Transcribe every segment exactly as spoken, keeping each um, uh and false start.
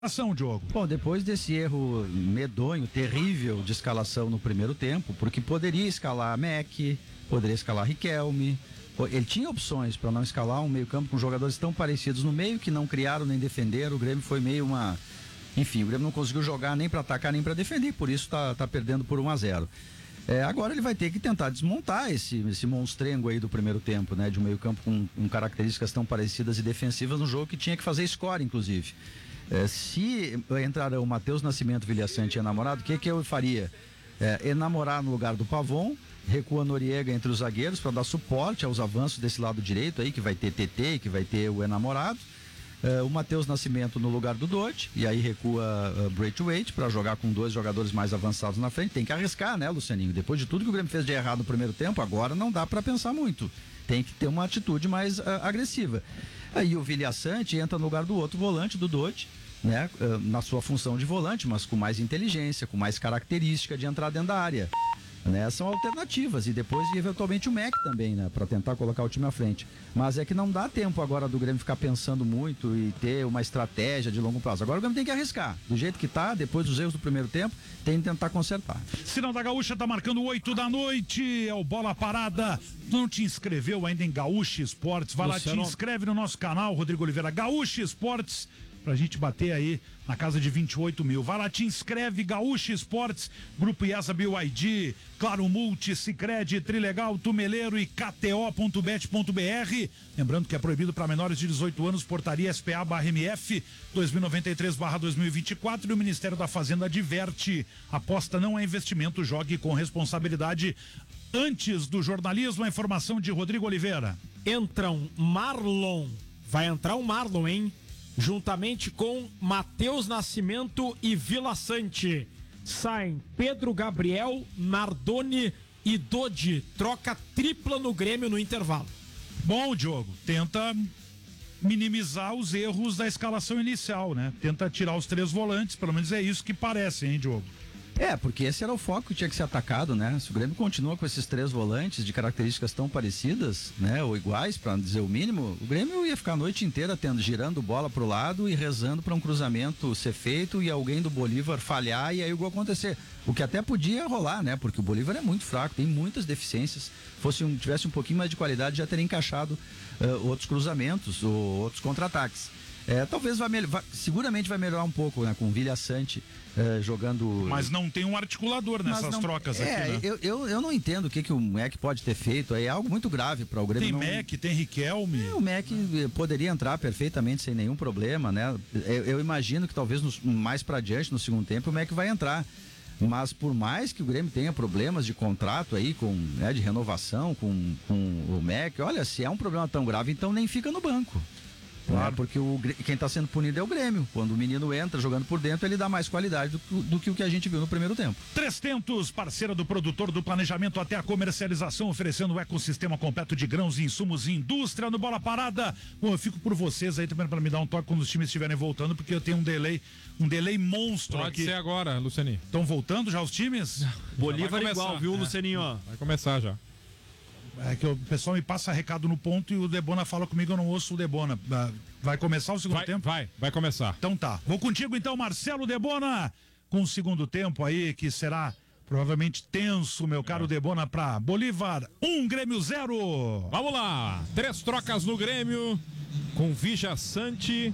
Ação, Diogo. Bom, depois desse erro medonho, terrível de escalação no primeiro tempo, porque poderia escalar Mac, poderia escalar Riquelme, ele tinha opções para não escalar um meio-campo com jogadores tão parecidos no meio que não criaram nem defenderam. O Grêmio foi meio uma. Enfim, o Grêmio não conseguiu jogar nem para atacar nem para defender, por isso tá, tá perdendo por um a zero. É, agora ele vai ter que tentar desmontar esse, esse monstrengo aí do primeiro tempo, né? De um meio-campo com, com características tão parecidas e defensivas no jogo que tinha que fazer score, inclusive. É, se entrarão o Matheus Nascimento, Vilhaçante e Enamorado, o que que eu faria? É, enamorar no lugar do Pavon, recua Noriega entre os zagueiros para dar suporte aos avanços desse lado direito aí, que vai ter T T, que vai ter o Enamorado. É, o Matheus Nascimento no lugar do Dodge, e aí recua uh, Braithwaite para jogar com dois jogadores mais avançados na frente. Tem que arriscar, né, Lucianinho? Depois de tudo que o Grêmio fez de errado no primeiro tempo, agora não dá para pensar muito. Tem que ter uma atitude mais uh, agressiva. Aí o Vilhaçante entra no lugar do outro volante, do Dodge, né, uh, na sua função de volante, mas com mais inteligência, com mais característica de entrar dentro da área. Né, são alternativas, e depois eventualmente o Mac também, né, para tentar colocar o time à frente. Mas é que não dá tempo agora do Grêmio ficar pensando muito e ter uma estratégia de longo prazo. Agora o Grêmio tem que arriscar, do jeito que tá, depois dos erros do primeiro tempo, tem que tentar consertar. Sinal da Gaúcha tá marcando oito da noite, é o Bola Parada. Não te inscreveu ainda em Gaúcha Esportes? Vai Luciano. Lá, te inscreve no nosso canal, Rodrigo Oliveira, Gaúcha Esportes, pra gente bater aí na casa de vinte e oito mil. Vai lá, te inscreve, Gaúcha Esportes, Grupo IESA B Y D, Claro Multi, Sicredi, Trilegal, Tumeleiro e K T O ponto bet ponto B R. Lembrando que é proibido para menores de dezoito anos, portaria S P A barra M F dois mil e noventa e três barra dois mil e vinte e quatro, e o Ministério da Fazenda adverte: aposta não é investimento, jogue com responsabilidade. Antes do jornalismo, a informação de Rodrigo Oliveira. Entram Marlon, vai entrar o Marlon, hein? Juntamente com Matheus Nascimento e Vilhaçante. Saem Pedro Gabriel, Nardoni e Dodge. Troca tripla no Grêmio no intervalo. Bom, Diogo, tenta minimizar os erros da escalação inicial, né? Tenta tirar os três volantes, pelo menos é isso que parece, hein, Diogo? É, porque esse era o foco que tinha que ser atacado, né? Se o Grêmio continua com esses três volantes de características tão parecidas, né? Ou iguais, para dizer o mínimo, o Grêmio ia ficar a noite inteira tendo, girando bola pro lado e rezando para um cruzamento ser feito e alguém do Bolívar falhar e aí o gol acontecer. O que até podia rolar, né? Porque o Bolívar é muito fraco, tem muitas deficiências. Fosse um, tivesse um pouquinho mais de qualidade, já teria encaixado uh, outros cruzamentos ou outros contra-ataques. É, talvez vai, vai seguramente vai melhorar um pouco, né, com o Vilhaçante é, jogando. Mas não tem um articulador nessas não, trocas é, aqui, né? Eu, eu, eu não entendo o que, que o Mac pode ter feito. É algo muito grave para o Grêmio. Tem não... Mac, tem Riquelme. É, o Mac poderia entrar perfeitamente sem nenhum problema, né? Eu, eu imagino que talvez no, mais para diante, no segundo tempo, o Mac vai entrar. Mas por mais que o Grêmio tenha problemas de contrato aí, com, né, de renovação com, com o Mac, olha, se é um problema tão grave, então nem fica no banco. Claro. É, porque o, quem está sendo punido é o Grêmio. Quando o menino entra jogando por dentro, ele dá mais qualidade do, do que o que a gente viu no primeiro tempo. trezentos, parceira do produtor do planejamento até a comercialização, oferecendo um ecossistema completo de grãos e insumos e indústria no Bola Parada. Bom, eu fico por vocês aí também para me dar um toque quando os times estiverem voltando, porque eu tenho um delay, um delay monstro Pode aqui. Pode ser agora, Lucianinho. Estão voltando já os times? Bolívar igual, viu, é. Lucianinho? Vai começar já. É que o pessoal me passa recado no ponto e o Debona fala comigo, eu não ouço o Debona. Vai começar o segundo vai, tempo? Vai, vai começar. Então tá. Vou contigo então, Marcelo Debona, com o segundo tempo aí, que será provavelmente tenso, meu caro é. Debona, pra Bolívar, um, Grêmio zero. Vamos lá, três trocas no Grêmio, com Vilhaçante,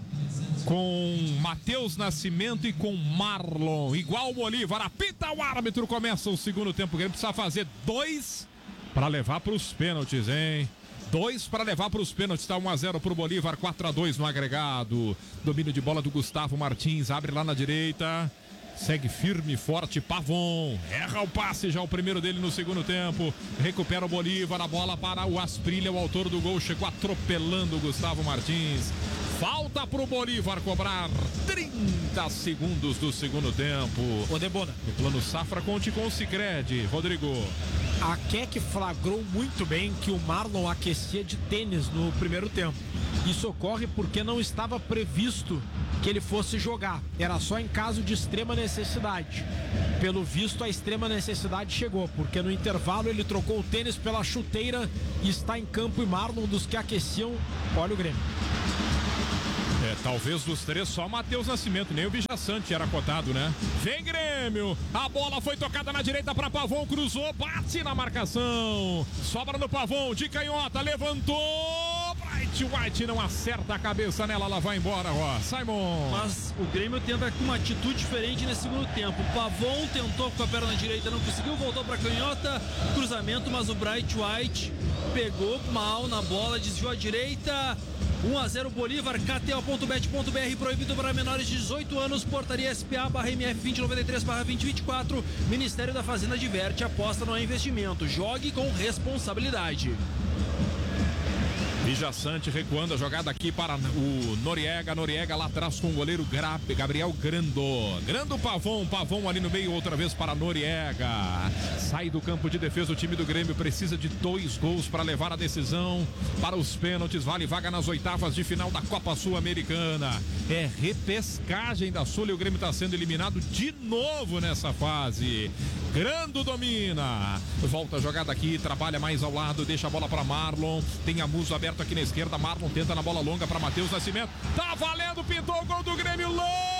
com Matheus Nascimento e com Marlon. Igual o Bolívar, apita o árbitro, começa o segundo tempo. O Grêmio precisa fazer dois para levar para os pênaltis, hein? Dois para levar para os pênaltis, tá um a zero pro Bolívar, quatro a dois no agregado. Domínio de bola do Gustavo Martins, abre lá na direita. Segue firme e forte Pavon. Erra o passe, já o primeiro dele no segundo tempo. Recupera o Bolívar, a bola para o Asprilha, o autor do gol, chegou atropelando o Gustavo Martins. Falta pro Bolívar cobrar trinta segundos do segundo tempo. Ô Debona, no plano Safra, conte com o Sicredi, Rodrigo. A Keck flagrou muito bem que o Marlon aquecia de tênis no primeiro tempo. Isso ocorre porque não estava previsto que ele fosse jogar. Era só em caso de extrema necessidade. Pelo visto, a extrema necessidade chegou, porque no intervalo ele trocou o tênis pela chuteira e está em campo. E Marlon, dos que aqueciam, olha o Grêmio. É, talvez dos três só Matheus Nascimento, nem o Vijaçante era cotado, né? Vem Grêmio, a bola foi tocada na direita para Pavon, cruzou, bate na marcação, sobra no Pavon, de canhota, levantou, Bright White não acerta a cabeça nela, ela vai embora, ó, Simon. Mas o Grêmio tenta com uma atitude diferente nesse segundo tempo. O Pavon tentou com a perna direita, não conseguiu, voltou para canhota, cruzamento, mas o Bright White pegou mal na bola, desviou à direita. um a zero Bolívar, K T O ponto bet ponto B R, proibido para menores de dezoito anos, portaria S P A barra M F vinte noventa e três barra vinte vinte e quatro, Ministério da Fazenda adverte, aposta não é investimento, jogue com responsabilidade. Vijaçante recuando a jogada aqui para o Noriega, Noriega lá atrás com o goleiro Gra Gabriel Grando, Grando Pavon, Pavon ali no meio outra vez para Noriega, sai do campo de defesa o time do Grêmio, precisa de dois gols para levar a decisão para os pênaltis, vale vaga nas oitavas de final da Copa Sul-Americana, é repescagem da Sul e o Grêmio está sendo eliminado de novo nessa fase. Grando domina, volta a jogada aqui, trabalha mais ao lado, deixa a bola para Marlon, tem a Muso aberto aqui na esquerda, Marlon tenta na bola longa para Matheus Nascimento, tá valendo, pintou o gol do Grêmio,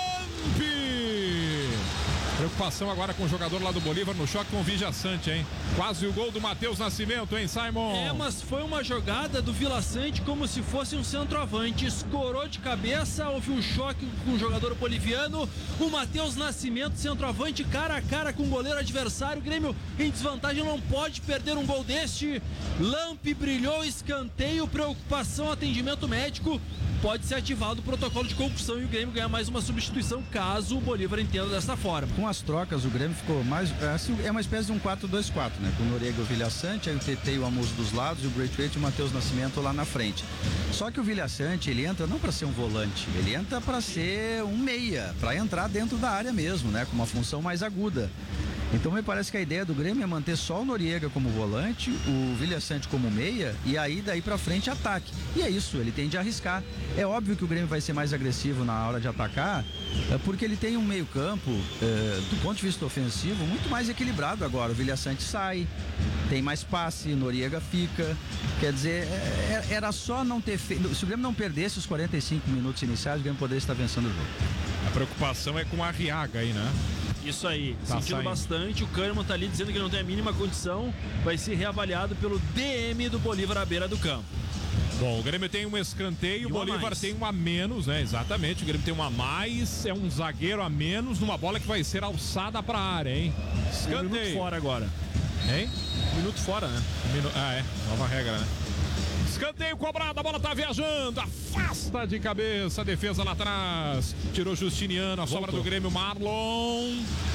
Lampe! Preocupação agora com o jogador lá do Bolívar no choque com o Vijaçante, hein? Quase o gol do Matheus Nascimento, hein, Simon? É, mas foi uma jogada do Vilaçante como se fosse um centroavante. Escorou de cabeça, houve um choque com o jogador boliviano. O Matheus Nascimento, centroavante, cara a cara com o goleiro adversário. O Grêmio em desvantagem, não pode perder um gol deste. Lampe brilhou, escanteio, preocupação, atendimento médico. Pode ser ativado o protocolo de concussão e o Grêmio ganhar mais uma substituição caso o Bolívar entenda dessa forma. Com as trocas, o Grêmio ficou mais. Assim, é uma espécie de um quatro dois quatro, né? Com o Noriega e o Vilaçante, aí o T T e o Amuso dos lados, e o Great Rate e o Matheus Nascimento lá na frente. Só que o Vilaçante, ele entra não para ser um volante, ele entra para ser um meia, para entrar dentro da área mesmo, né? Com uma função mais aguda. Então me parece que a ideia do Grêmio é manter só o Noriega como volante, o Vilaçante como meia, e aí daí pra frente ataque. E é isso, ele tende a arriscar. É óbvio que o Grêmio vai ser mais agressivo na hora de atacar, porque ele tem um meio campo, é, do ponto de vista ofensivo, muito mais equilibrado agora. O Vilaçante sai, tem mais passe, Noriega fica. Quer dizer, é, era só não ter feito. Se o Grêmio não perdesse os quarenta e cinco minutos iniciais, o Grêmio poderia estar vencendo o jogo. A preocupação é com a Arriaga aí, né? Isso aí, tá sentindo saindo bastante. O Kahneman tá ali dizendo que não tem a mínima condição. Vai ser reavaliado pelo D M do Bolívar à beira do campo. Bom, o Grêmio tem um escanteio, o Bolívar tem um a menos, né? Exatamente, o Grêmio tem um a mais, é um zagueiro a menos numa bola que vai ser alçada pra área, hein? Escanteio. Um minuto fora agora. Hein? Um minuto fora, né? Um minu... Ah, é. Nova regra, né? Escanteio cobrado, a bola tá viajando, afasta de cabeça, a defesa lá atrás, tirou Justiniano, a Voltou. Sobra do Grêmio, Marlon.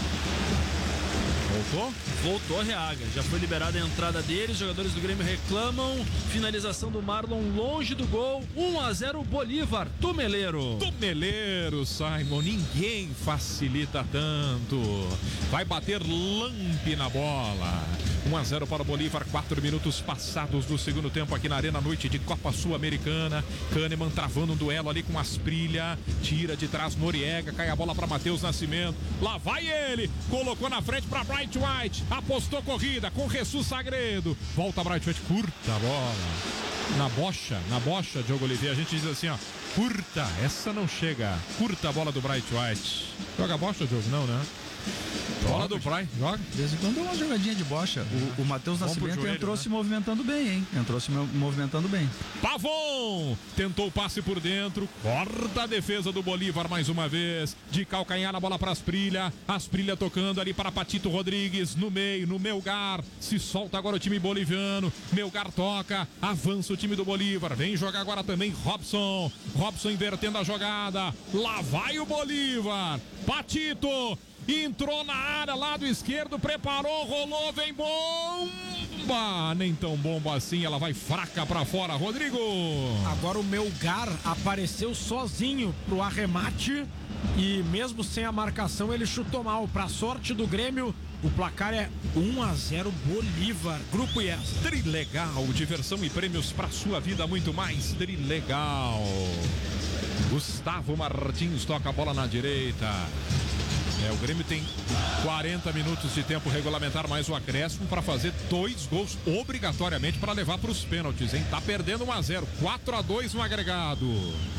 Voltou? Voltou a Reaga, já foi liberada a entrada dele, os jogadores do Grêmio reclamam, finalização do Marlon longe do gol, um a zero Bolívar, Tumeleiro. Tumeleiro, Simon, ninguém facilita tanto, vai bater Lampe na bola. um a zero para o Bolívar, quatro minutos passados do segundo tempo aqui na Arena, noite de Copa Sul-Americana. Kahneman travando um duelo ali com Asprilha, tira de trás Noriega, cai a bola para Matheus Nascimento, lá vai ele, colocou na frente para Bright White, apostou corrida com Jesus Sagredo, volta Bright White, curta a bola, na bocha, na bocha, Diogo Oliveira, a gente diz assim, ó, curta, essa não chega, curta a bola do Bright White. Joga a bocha, Diogo? Não, né? Bola do Brian, joga. De vez em quando é uma jogadinha de bocha. O, o Matheus Nascimento joelho, entrou, né? Se movimentando bem, hein? Entrou se movimentando bem. Pavon tentou o passe por dentro, corta a defesa do Bolívar mais uma vez. De calcanhar a bola para Asprilha. Asprilha tocando ali para Patito Rodrigues no meio, no Melgar. Se solta agora o time boliviano. Melgar toca, avança o time do Bolívar. Vem jogar agora também Robson. Robson invertendo a jogada. Lá vai o Bolívar. Patito entrou na área, lado esquerdo, preparou, rolou, vem bomba, nem tão bomba assim, ela vai fraca pra fora, Rodrigo. Agora o Melgar apareceu sozinho pro arremate e mesmo sem a marcação ele chutou mal. Pra sorte do Grêmio, o placar é um a zero Bolívar, Grupo I E S. Trilegal, diversão e prêmios pra sua vida, muito mais. Trilegal. Gustavo Martins toca a bola na direita. É, o Grêmio tem quarenta minutos de tempo regulamentar, mais o acréscimo para fazer dois gols obrigatoriamente para levar para os pênaltis, hein? Tá perdendo um a zero, quatro a dois no agregado.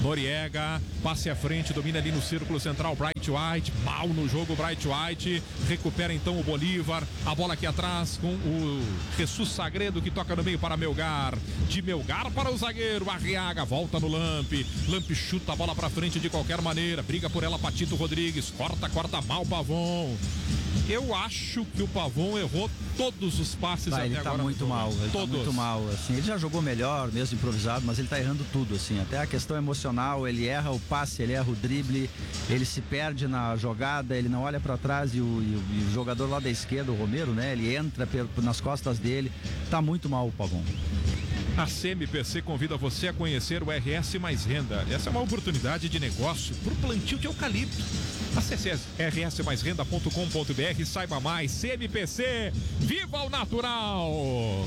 Noriega, passe à frente, domina ali no círculo central, Bright White, mal no jogo, Bright White, recupera então o Bolívar, a bola aqui atrás com o Jesus Sagredo que toca no meio para Melgar, de Melgar para o zagueiro, Arriaga, volta no Lamp, Lamp chuta a bola para frente de qualquer maneira, briga por ela Patito Rodrigues, corta, corta mal Pavon. Eu acho que o Pavon errou todos os passes tá, até ele tá agora. Muito mal, ele todos. tá muito mal, assim, ele já jogou melhor, mesmo improvisado, mas ele tá errando tudo, assim, até a questão emocional, ele erra o passe, ele erra o drible, ele se perde na jogada, ele não olha para trás e o, e, o, e o jogador lá da esquerda, o Romero, né, ele entra per, nas costas dele, tá muito mal o Pavon. A C M P C convida você a conhecer o R S Mais Renda. Essa é uma oportunidade de negócio para o plantio de eucalipto. Acesse r s mais renda ponto com ponto b r e saiba mais. C M P C, viva o natural!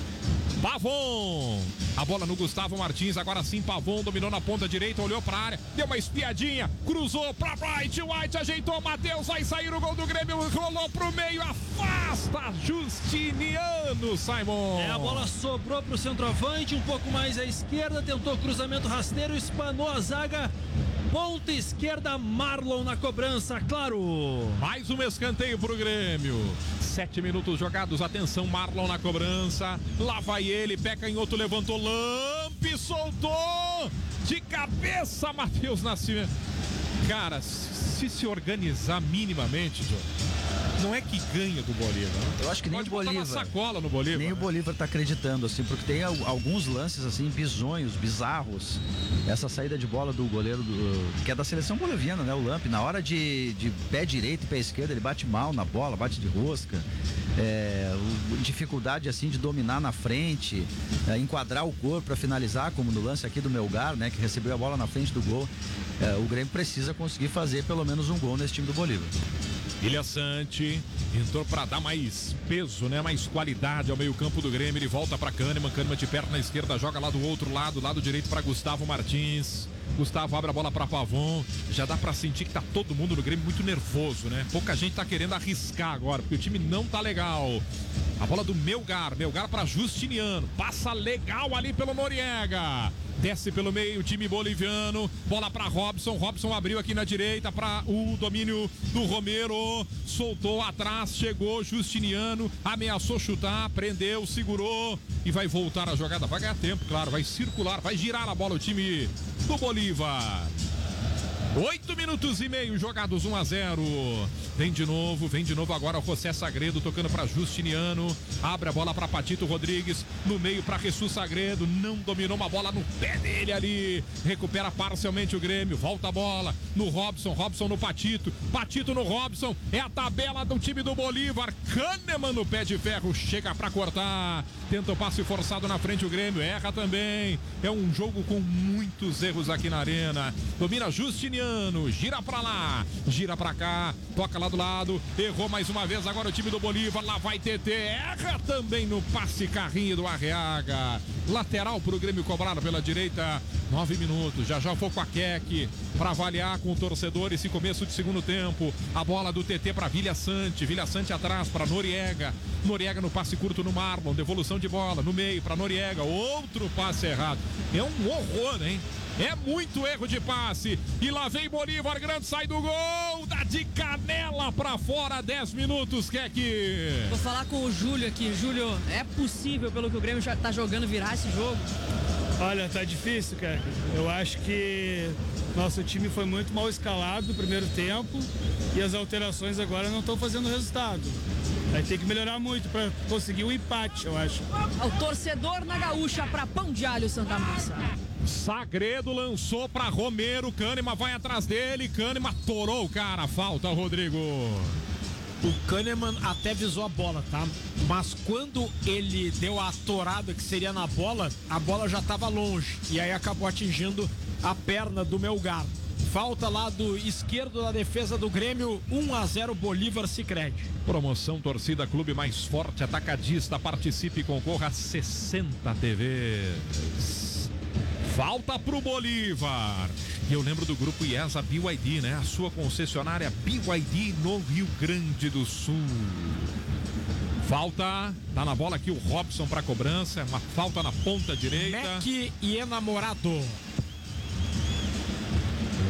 Pavon, a bola no Gustavo Martins, agora sim Pavon dominou na ponta direita, olhou pra área, deu uma espiadinha, cruzou pra Bright White, ajeitou Matheus, vai sair o gol do Grêmio, rolou pro meio, afasta Justiniano, Simon. É, a bola sobrou pro centroavante, um pouco mais à esquerda, tentou cruzamento rasteiro, espanou a zaga. Ponta esquerda, Marlon na cobrança, claro. Mais um escanteio pro Grêmio. Sete minutos jogados, atenção, Marlon na cobrança. Lá vai ele, pé canhoto, levantou, Lamp, soltou. De cabeça, Matheus Nascimento. Cara, se se organizar minimamente, João, não é que ganha do Bolívar, né? Eu acho que nem Pode o Bolívar. botar uma sacola no Bolívar. Nem né? o Bolívar tá acreditando, assim, porque tem alguns lances, assim, bizonhos, bizarros. Essa saída de bola do goleiro, do, que é da seleção boliviana, né? O Lamp, na hora de, de pé direito e pé esquerdo, ele bate mal na bola, bate de rosca. É, o, dificuldade, assim, de dominar na frente, é, enquadrar o corpo para finalizar, como no lance aqui do Melgar, né? Que recebeu a bola na frente do gol. É, o Grêmio precisa conseguir fazer pelo menos um gol nesse time do Bolívar. Ilha Sante entrou para dar mais peso, né? Mais qualidade ao meio-campo do Grêmio. Ele volta para Kahneman, Kahneman de perna na esquerda, joga lá do outro lado, lado direito para Gustavo Martins. Gustavo abre a bola para Pavon. Já dá para sentir que tá todo mundo no Grêmio muito nervoso, né? Pouca gente tá querendo arriscar agora, porque o time não tá legal. A bola do Melgar, Melgar para Justiniano. Passa legal ali pelo Noriega. Desce pelo meio o time boliviano, bola para Robson, Robson abriu aqui na direita para o domínio do Romero, soltou atrás, chegou Justiniano, ameaçou chutar, prendeu, segurou e vai voltar a jogada, vai ganhar tempo, claro, vai circular, vai girar a bola o time do Bolívar. Oito minutos e meio jogados, um a zero. Vem de novo, vem de novo agora o José Sagredo tocando para Justiniano. Abre a bola para Patito Rodrigues. No meio para Jesus Sagredo. Não dominou uma bola no pé dele ali. Recupera parcialmente o Grêmio. Volta a bola no Robson. Robson no Patito. Patito no Robson. É a tabela do time do Bolívar. Kahneman no pé de ferro. Chega para cortar. Tenta o passe forçado na frente o Grêmio. Erra também. É um jogo com muitos erros aqui na arena. Domina Justiniano. Gira para lá. Gira para cá. Toca lá do lado. Errou mais uma vez agora o time do Bolívar. Lá vai T T. Erra também no passe carrinho do Arriaga. Lateral pro Grêmio cobrado pela direita. Nove minutos. Já já foi com a Keck para avaliar com o torcedor esse começo de segundo tempo. A bola do T T para Vilha Sante. Vilha Sante atrás para Noriega. Noriega no passe curto no Marlon. Devolução de bola no meio para Noriega. Outro passe errado. É um horror, hein? É muito erro de passe. E lá vem Bolívar, grande, sai do gol. Dá de canela pra fora, dez minutos, Keck. Vou falar com o Júlio aqui. Júlio, é possível, pelo que o Grêmio já tá jogando, virar esse jogo? Olha, tá difícil, cara. Eu acho que nosso time foi muito mal escalado no primeiro tempo e as alterações agora não estão fazendo resultado. Vai ter que melhorar muito para conseguir um empate, eu acho. O torcedor na Gaúcha para Pão de Alho Santa Massa. Sagredo lançou para Romero, Kahneman vai atrás dele, Kahneman torou o cara, falta, Rodrigo. O Kahneman até visou a bola, tá? Mas quando ele deu a torada que seria na bola, a bola já estava longe e aí acabou atingindo a perna do Melgar. Falta lá do esquerdo da defesa do Grêmio, um a zero Bolívar Sicredi. Promoção Torcida Clube Mais Forte Atacadista, participe e concorra a sessenta T Vs. Falta pro Bolívar. E eu lembro do grupo IESA B Y D, né? A sua concessionária B Y D no Rio Grande do Sul. Falta, tá na bola aqui o Robson pra cobrança, uma falta na ponta direita. Mac e enamorado.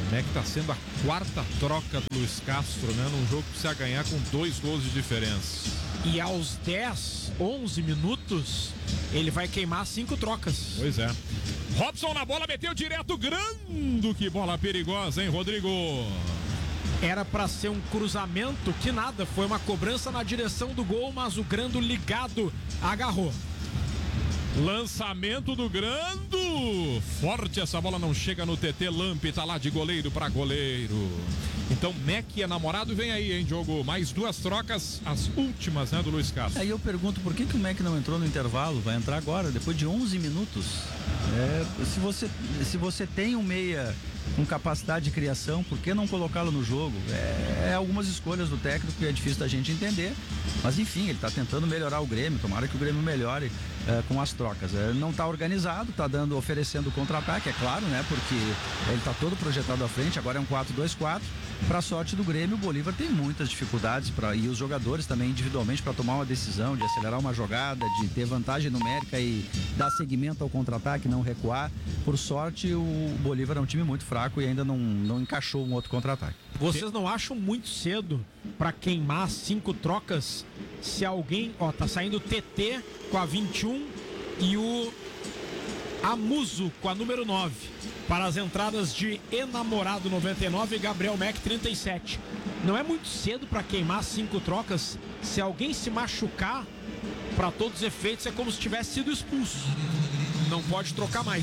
Como é que tá sendo a quarta troca do Luiz Castro, né? Num jogo que precisa ganhar com dois gols de diferença. E aos dez, onze minutos, ele vai queimar cinco trocas. Pois é. Robson na bola, meteu direto, Grando. Que bola perigosa, hein, Rodrigo? Era para ser um cruzamento, que nada. Foi uma cobrança na direção do gol, mas o Grando ligado agarrou. Lançamento do Grando. Forte, essa bola não chega no T T. Lamp tá lá de goleiro para goleiro. Então Mac é namorado, vem aí, hein, Diogo? Mais duas trocas, as últimas, né, do Luiz Castro. Aí eu pergunto, por que, que o Mac não entrou no intervalo? Vai entrar agora, depois de onze minutos. É, se, você, se você tem um meia com capacidade de criação, por que não colocá-lo no jogo? É, é algumas escolhas do técnico que é difícil da gente entender, mas enfim, ele está tentando melhorar o Grêmio, tomara que o Grêmio melhore é, com as trocas. É, ele não está organizado, está dando, oferecendo contra-ataque, é claro, né? Porque ele está todo projetado à frente, agora é um quatro dois quatro. Para sorte do Grêmio, o Bolívar tem muitas dificuldades pra, e os jogadores também individualmente para tomar uma decisão, de acelerar uma jogada, de ter vantagem numérica e dar seguimento ao contra-ataque, não recuar. Por sorte, o Bolívar é um time muito fraco e ainda não, não encaixou um outro contra-ataque. Vocês não acham muito cedo para queimar cinco trocas? Se alguém, ó, tá saindo o T T com a vinte e um e o Amuso com a número nove. Para as entradas de Enamorado noventa e nove e Gabriel Mac trinta e sete. Não é muito cedo para queimar cinco trocas? Se alguém se machucar, para todos os efeitos é como se tivesse sido expulso. Não pode trocar mais.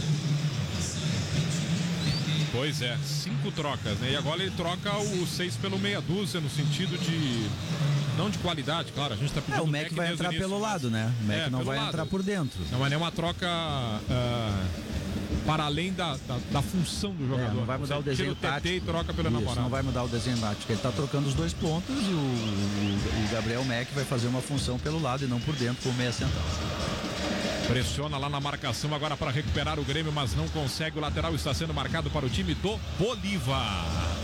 Pois é, cinco trocas, né? E agora ele troca o seis pelo meia dúzia, no sentido de... Não de qualidade, claro, a gente tá pedindo... É, o Mac, Mac vai entrar pelo lado, né? O Mac é, não vai lado. entrar por dentro. Não é nem uma troca... Uh... para além da, da, da função do jogador. É, não vai mudar Você o desenho tira o tático. E troca pelo namorado. Não vai mudar o desenho tático. Ele está trocando os dois pontos e o, o, o Gabriel Mac vai fazer uma função pelo lado e não por dentro com o meia central. Pressiona lá na marcação agora para recuperar o Grêmio, mas não consegue. O lateral está sendo marcado para o time do Bolívar.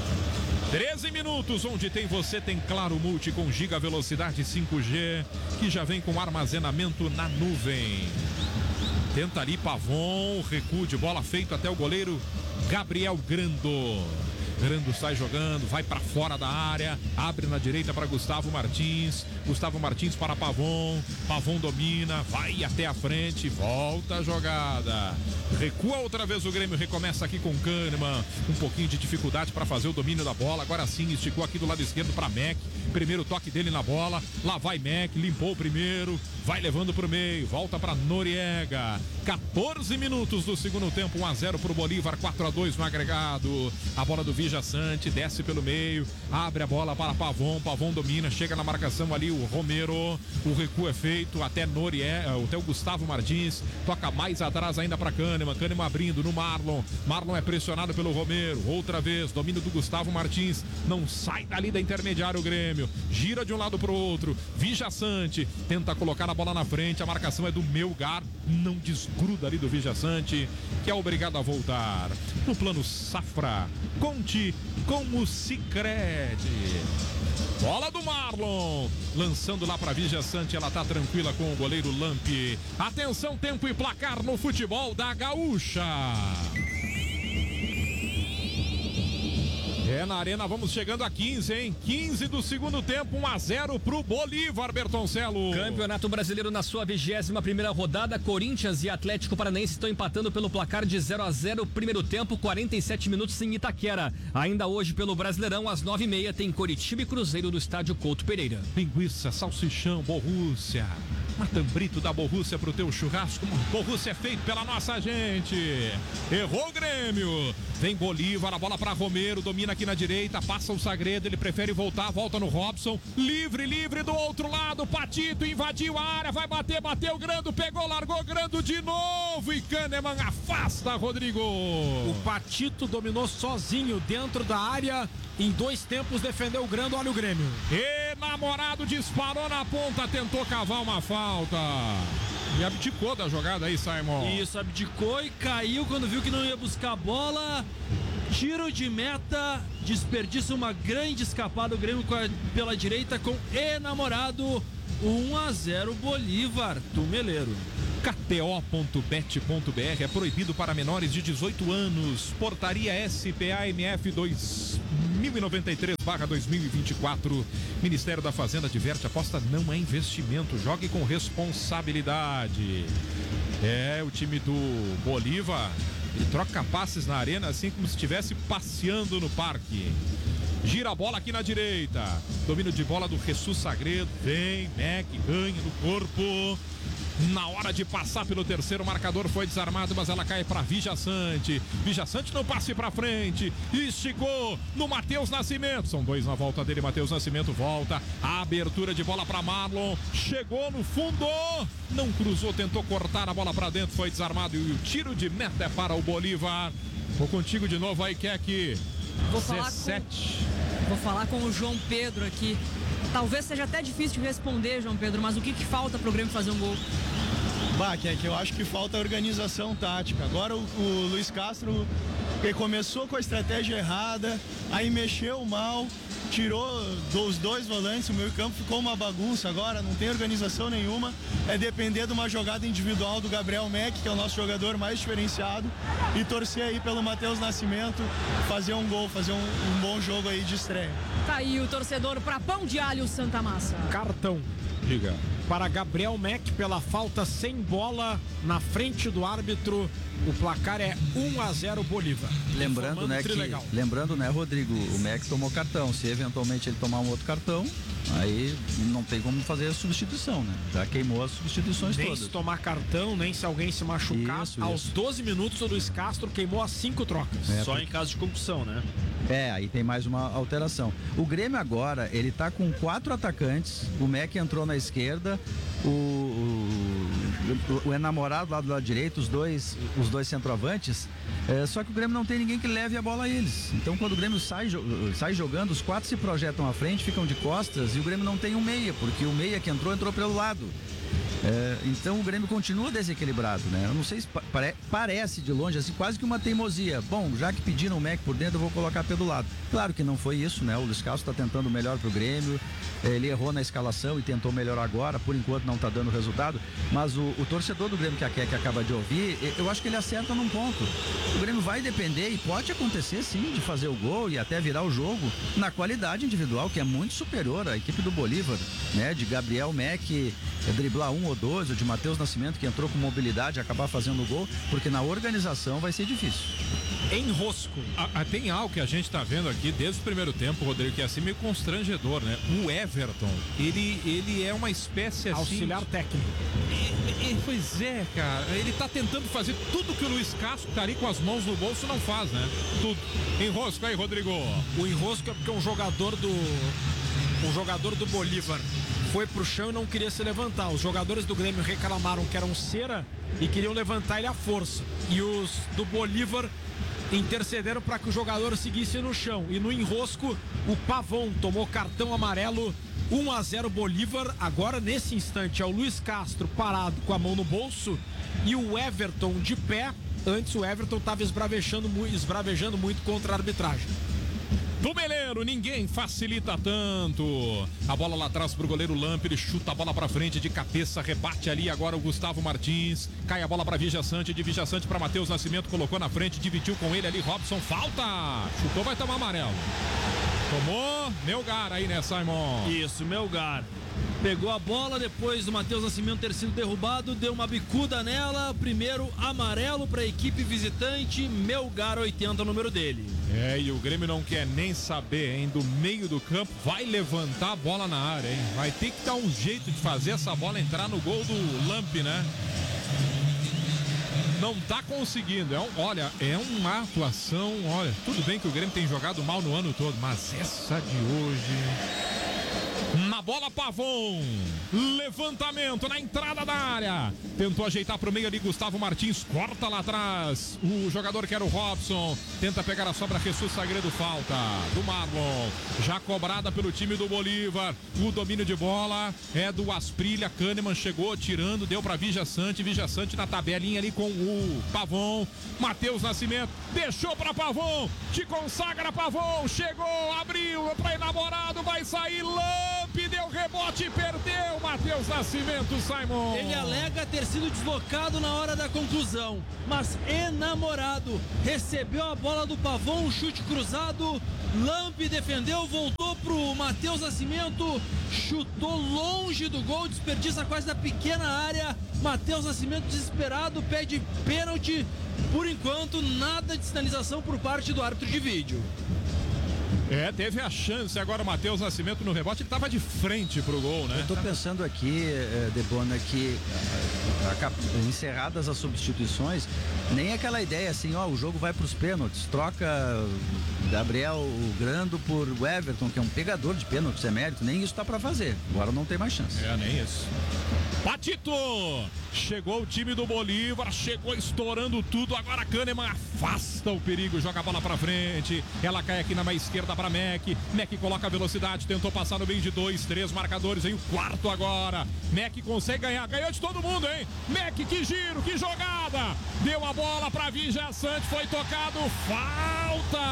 treze minutos, onde tem você, tem Claro Multi com giga velocidade cinco G, que já vem com armazenamento na nuvem. Tenta ali Pavon, recuo de bola feito até o goleiro Gabriel Grando. Grando sai jogando, vai para fora da área, abre na direita para Gustavo Martins. Gustavo Martins para Pavon. Pavon domina, vai até a frente, volta a jogada. Recua outra vez o Grêmio, recomeça aqui com Kahneman. Um pouquinho de dificuldade para fazer o domínio da bola. Agora sim, esticou aqui do lado esquerdo para Mac. Primeiro toque dele na bola. Lá vai Mac, limpou o primeiro, vai levando para o meio, volta para Noriega. quatorze minutos do segundo tempo, um a zero para o Bolívar, quatro a dois no agregado. A bola do Vija Sante, desce pelo meio, abre a bola para Pavon, Pavon domina, chega na marcação ali o Romero, o recuo é feito até Noriega, até o Gustavo Martins, toca mais atrás ainda para Kahneman, Kahneman abrindo no Marlon, Marlon é pressionado pelo Romero, outra vez, domínio do Gustavo Martins, não sai dali da intermediária o Grêmio, gira de um lado para o outro, Vija Sante, tenta colocar a bola na frente, a marcação é do Melgar, não desgruda ali do Vija Sante, que é obrigado a voltar. No plano Safra, Conte com o Sicredi. Bola do Marlon, lançando lá para Vija Sante, ela tá tranquila com o goleiro Lamp. Atenção, tempo e placar no futebol da Gaúcha. É na arena, vamos chegando a quinze, hein? quinze do segundo tempo, um a zero pro Bolívar, Bertoncelo. Campeonato Brasileiro na sua vigésima primeira rodada, Corinthians e Atlético Paranaense estão empatando pelo placar de zero a zero, primeiro tempo, quarenta e sete minutos em Itaquera. Ainda hoje pelo Brasileirão, às nove e meia, tem Coritiba e Cruzeiro do estádio Couto Pereira. Linguiça, salsichão, Borrússia. Matambrito da Borrússia pro teu churrasco. Borrússia é feito pela nossa gente. Errou o Grêmio. Vem Bolívar, a bola para Romero, domina aqui na direita, passa o Sagredo, ele prefere voltar, volta no Robson, livre, livre do outro lado, Patito invadiu a área, vai bater, bateu, Grando, pegou, largou, Grando de novo e Kahneman afasta, Rodrigo. O Patito dominou sozinho dentro da área, em dois tempos defendeu o Grando, olha o Grêmio. Enamorado disparou na ponta, tentou cavar uma falta. E abdicou da jogada aí, Simon. Isso, abdicou e caiu quando viu que não ia buscar a bola. Tiro de meta, desperdiça uma grande escapada o Grêmio pela direita com Enamorado. um a zero Bolívar, Tumeleiro. K T O ponto bet ponto B R é proibido para menores de dezoito anos. Portaria S P A M F dois mil e noventa e três barra dois mil e vinte e quatro. Ministério da Fazenda adverte: aposta não é investimento. Jogue com responsabilidade. É, o time do Bolívar, ele troca passes na arena assim como se estivesse passeando no parque. Gira a bola aqui na direita. Domínio de bola do Jesus Sagredo. Vem, Mac, ganha no corpo. Na hora de passar pelo terceiro, o marcador foi desarmado, mas ela cai para Vijaçante. Vijaçante no passe para frente. Esticou no Matheus Nascimento. São dois na volta dele. Matheus Nascimento volta. A abertura de bola para Marlon. Chegou no fundo. Não cruzou, tentou cortar a bola para dentro. Foi desarmado e o tiro de meta é para o Bolívar. Vou contigo de novo aí, Keck. Vou falar dezessete. Com, vou falar com o João Pedro aqui. Talvez seja até difícil de responder, João Pedro, mas o que, que falta pro Grêmio fazer um gol? Bah, que é que eu acho que falta organização tática. Agora o, o Luiz Castro, ele começou com a estratégia errada, aí mexeu mal, tirou os dois volantes, o meio campo ficou uma bagunça agora, não tem organização nenhuma. É depender de uma jogada individual do Gabriel Mac, que é o nosso jogador mais diferenciado, e torcer aí pelo Matheus Nascimento fazer um gol, fazer um, um bom jogo aí de estreia. Tá aí o torcedor para Pão de Alho Santa Massa. Cartão. Diga. Para Gabriel Mac pela falta sem bola na frente do árbitro. O placar é um a zero Bolívar. Lembrando, né, que, lembrando, né, Rodrigo, o Mac tomou cartão. Se eventualmente ele tomar um outro cartão, aí não tem como fazer a substituição, né? Já queimou as substituições nem todas. Nem se tomar cartão, nem se alguém se machucar. Isso, Aos isso. doze minutos, o Luiz Castro queimou as cinco trocas. É, Só porque... em caso de concussão, né? É, aí tem mais uma alteração. O Grêmio agora, ele tá com quatro atacantes. O Mac entrou na esquerda, o, o, o enamorado lá do lado direito, os dois, os dois centroavantes. É, só que o Grêmio não tem ninguém que leve a bola a eles. Então, quando o Grêmio sai, sai jogando, os quatro se projetam à frente, ficam de costas, e o Grêmio não tem um meia, porque o meia que entrou, entrou pelo lado. É, então o Grêmio continua desequilibrado, né? Eu não sei se pare, parece de longe assim, quase que uma teimosia. Bom, já que pediram o Mac por dentro, eu vou colocar pelo lado. Claro que não foi isso, né? O Luiz Castro está tentando melhor pro Grêmio. Ele errou na escalação e tentou melhor agora. Por enquanto não está dando resultado. Mas o, o torcedor do Grêmio que a Keck acaba de ouvir, eu acho que ele acerta num ponto. O Grêmio vai depender, e pode acontecer sim, de fazer o gol e até virar o jogo na qualidade individual, que é muito superior à equipe do Bolívar, né? De Gabriel Mac driblar um ou dois, ou de Matheus Nascimento, que entrou com mobilidade e acabar fazendo o gol, porque na organização vai ser difícil. Enrosco. A, a, tem algo que a gente tá vendo aqui desde o primeiro tempo, Rodrigo, que é assim meio constrangedor, né? O Everton, ele, ele é uma espécie assim... auxiliar técnico. E, e, pois é, cara. Ele tá tentando fazer tudo que o Luiz Castro, que tá ali com as mãos no bolso, não faz, né? Tudo. Enrosco aí, Rodrigo. O enrosco é porque um jogador do... um jogador do Bolívar foi pro chão e não queria se levantar. Os jogadores do Grêmio reclamaram que eram cera e queriam levantar ele à força. E os do Bolívar intercederam para que o jogador seguisse no chão. E no enrosco, o Pavon tomou cartão amarelo. um a zero Bolívar. Agora, nesse instante, é o Luiz Castro parado com a mão no bolso e o Everton de pé. Antes o Everton estava esbravejando, esbravejando muito contra a arbitragem. Do Meleiro, ninguém facilita tanto. A bola lá atrás pro goleiro Lamp, ele chuta a bola pra frente de cabeça, rebate ali agora o Gustavo Martins. Cai a bola pra Vijaçante, de Vijaçante pra Matheus Nascimento, colocou na frente, dividiu com ele ali, Robson, falta. Chutou, vai tomar amarelo. Tomou, Melgar aí, né, Simon? Isso, Melgar. Pegou a bola depois do Matheus Nascimento ter sido derrubado, deu uma bicuda nela. Primeiro amarelo para a equipe visitante, Melgar oitenta, o número dele. É, e o Grêmio não quer nem saber, hein? Do meio do campo, vai levantar a bola na área, hein? Vai ter que dar um jeito de fazer essa bola entrar no gol do Lamp, né? Não tá conseguindo. É um, olha, é uma atuação. Olha, tudo bem que o Grêmio tem jogado mal no ano todo, mas essa de hoje. Na bola, Pavon. Levantamento na entrada da área. Tentou ajeitar pro meio ali, Gustavo Martins. Corta lá atrás. O jogador que era o Robson. Tenta pegar a sobra, Jesus Sagredo. Falta do Marlon. Já cobrada pelo time do Bolívar. O domínio de bola é do Asprilha. Kahneman chegou tirando, deu pra Vijaçante. Vijaçante na tabelinha ali com o Pavon. Matheus Nascimento deixou pra Pavon. Te consagra, Pavon. Chegou, abriu pra enamorado. Vai sair Lamp. Deu rebote. rebote, perdeu, Matheus Nascimento, Simon. Ele alega ter sido deslocado na hora da conclusão, mas enamorado, recebeu a bola do Pavon, um chute cruzado, Lampe defendeu, voltou pro Matheus Nascimento, chutou longe do gol, desperdiça quase da pequena área, Matheus Nascimento desesperado, pede pênalti, por enquanto nada de sinalização por parte do árbitro de vídeo. É, teve a chance agora o Matheus Nascimento no rebote, ele estava de frente pro gol, né? Eu tô pensando aqui, eh, Debona, que a, a, encerradas as substituições, nem aquela ideia assim, ó, o jogo vai pros pênaltis, troca Gabriel Grando por Everton, que é um pegador de pênaltis, é mérito, nem isso tá pra fazer, agora não tem mais chance. É, nem isso. Patito! Chegou o time do Bolívar, chegou estourando tudo, agora Kahneman afasta o perigo, joga a bola pra frente, ela cai aqui na meia esquerda pra Mac, Mac coloca a velocidade, tentou passar no meio de dois, três marcadores, em o quarto agora, Mac consegue ganhar, ganhou de todo mundo, hein? Mac, que giro, que jogada, deu a bola pra Vigia Sante, foi tocado, falta!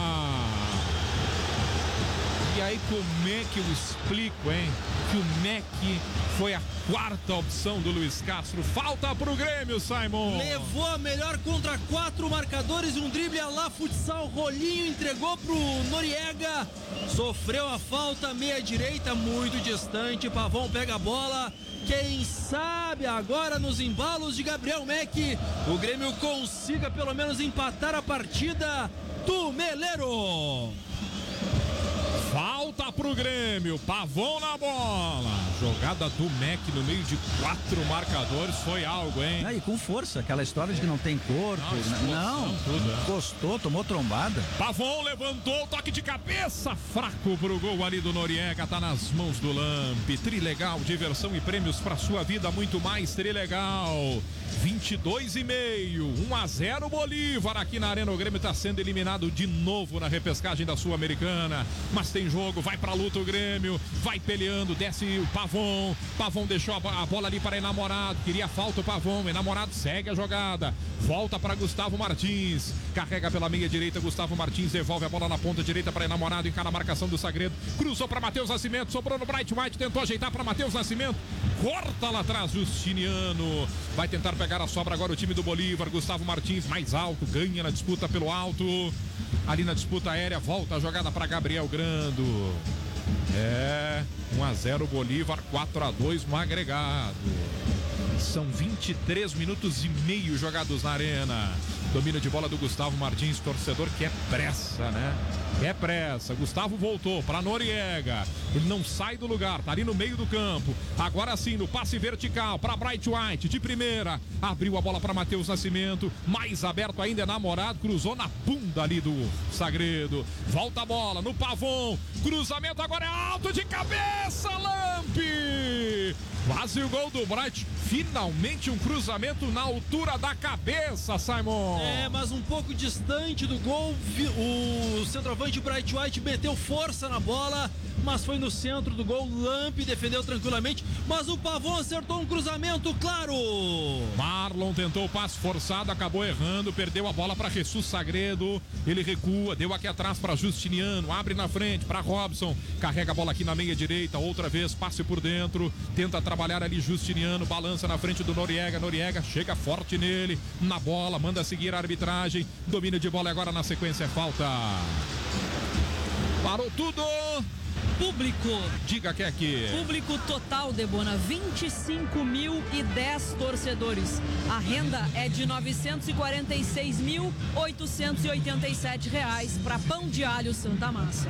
E aí como é que eu explico, hein? Que o Mac foi a quarta opção do Luiz Castro. Falta pro Grêmio, Simon. Levou a melhor contra quatro marcadores, um drible a lá futsal, Rolinho entregou pro Noriega. Sofreu a falta, meia direita, muito distante. Pavon pega a bola. Quem sabe agora nos embalos de Gabriel Mac, o Grêmio consiga pelo menos empatar a partida do Meleiro. Falta pro Grêmio, Pavon na bola. Jogada do Mac no meio de quatro marcadores foi algo, hein? Ah, e com força, aquela história de que não tem corpo. Não, não tudo, é. Encostou, tomou trombada. Pavon levantou, toque de cabeça, fraco pro gol ali do Noriega, tá nas mãos do Lampe. Trilegal, diversão e prêmios pra sua vida, muito mais Trilegal. vinte e dois e meio, um a zero Bolívar aqui na Arena. O Grêmio tá sendo eliminado de novo na repescagem da Sul-Americana, mas tem jogo, vai pra luta o Grêmio, vai peleando, desce o Pavon, Pavon deixou a bola ali para Enamorado, queria falta o Pavon, Enamorado segue a jogada, volta para Gustavo Martins, carrega pela meia direita, Gustavo Martins devolve a bola na ponta direita para Enamorado, encara a marcação do Sagredo, cruzou para Matheus Nascimento, sobrou no Bright White, tentou ajeitar para Matheus Nascimento, corta lá atrás Justiniano, vai tentar pegar a sobra agora o time do Bolívar, Gustavo Martins mais alto, ganha na disputa pelo alto, ali na disputa aérea, volta a jogada para Gabriel Grando. É, um a zero Bolívar, quatro a dois no agregado. São vinte e três minutos e meio jogados na arena. Domínio de bola do Gustavo Martins, torcedor que é pressa, né? É pressa. Gustavo voltou para Noriega. Ele não sai do lugar, tá ali no meio do campo. Agora sim, no passe vertical para Bright White, de primeira. Abriu a bola para Matheus Nascimento. Mais aberto ainda, Enamorado. Cruzou na bunda ali do Sagredo. Volta a bola no Pavon. Cruzamento agora é alto de cabeça, Lampe. Quase o gol do Bright. Finalmente um cruzamento na altura da cabeça, Simon. É, mas um pouco distante do gol. O centroavante Bright White meteu força na bola, mas foi no centro do gol. Lampe defendeu tranquilamente, mas o Pavon acertou um cruzamento, claro. Marlon tentou o passe forçado, acabou errando, perdeu a bola para Jesus Sagredo. Ele recua, deu aqui atrás para Justiniano, abre na frente para Robson, carrega a bola aqui na meia direita, outra vez passe por dentro, tenta trabalhar ali Justiniano, balança na frente do Noriega, Noriega chega forte nele, na bola, manda seguir a arbitragem, domínio de bola agora na sequência é falta. Parou tudo. Público. Diga que é aqui. Público total, Debona, vinte e cinco mil e dez torcedores. A renda é de novecentos e quarenta e seis mil, oitocentos e oitenta e sete reais para Pão de Alho Santa Massa.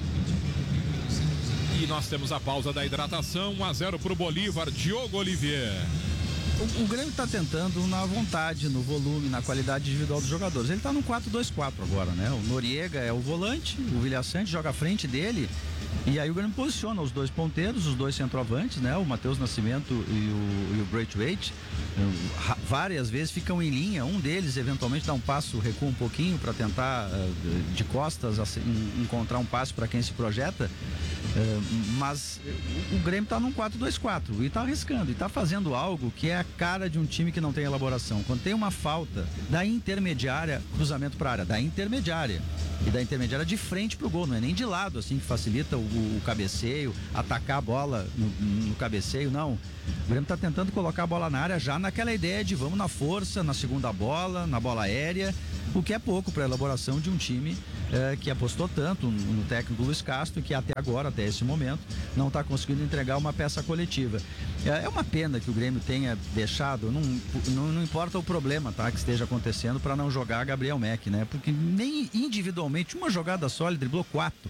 E nós temos a pausa da hidratação, um a zero pro Bolívar, Diogo Olivier. O, o Grêmio está tentando na vontade, no volume, na qualidade individual dos jogadores. Ele está no quatro dois quatro agora, né? O Noriega é o volante, o Vilia Sante joga à frente dele. E aí o Grêmio posiciona os dois ponteiros, os dois centroavantes, né? O Matheus Nascimento e o, e o Braithwaite. Várias vezes ficam em linha, um deles eventualmente dá um passo, recua um pouquinho para tentar de costas assim, encontrar um passe para quem se projeta. Uh, mas o Grêmio está num quatro dois quatro e está arriscando, e está fazendo algo que é a cara de um time que não tem elaboração. Quando tem uma falta da intermediária, cruzamento para a área, da intermediária, e da intermediária de frente para o gol, não é nem de lado assim que facilita o, o cabeceio, atacar a bola no, no cabeceio, não. O Grêmio está tentando colocar a bola na área já naquela ideia de vamos na força, na segunda bola, na bola aérea, o que é pouco para a elaboração de um time é, que apostou tanto no técnico Luiz Castro e que até agora, até esse momento, não está conseguindo entregar uma peça coletiva. É, é uma pena que o Grêmio tenha deixado, não, não, não importa o problema, tá, que esteja acontecendo, para não jogar Gabriel Meck, né? Porque nem individualmente, uma jogada só, ele driblou quatro.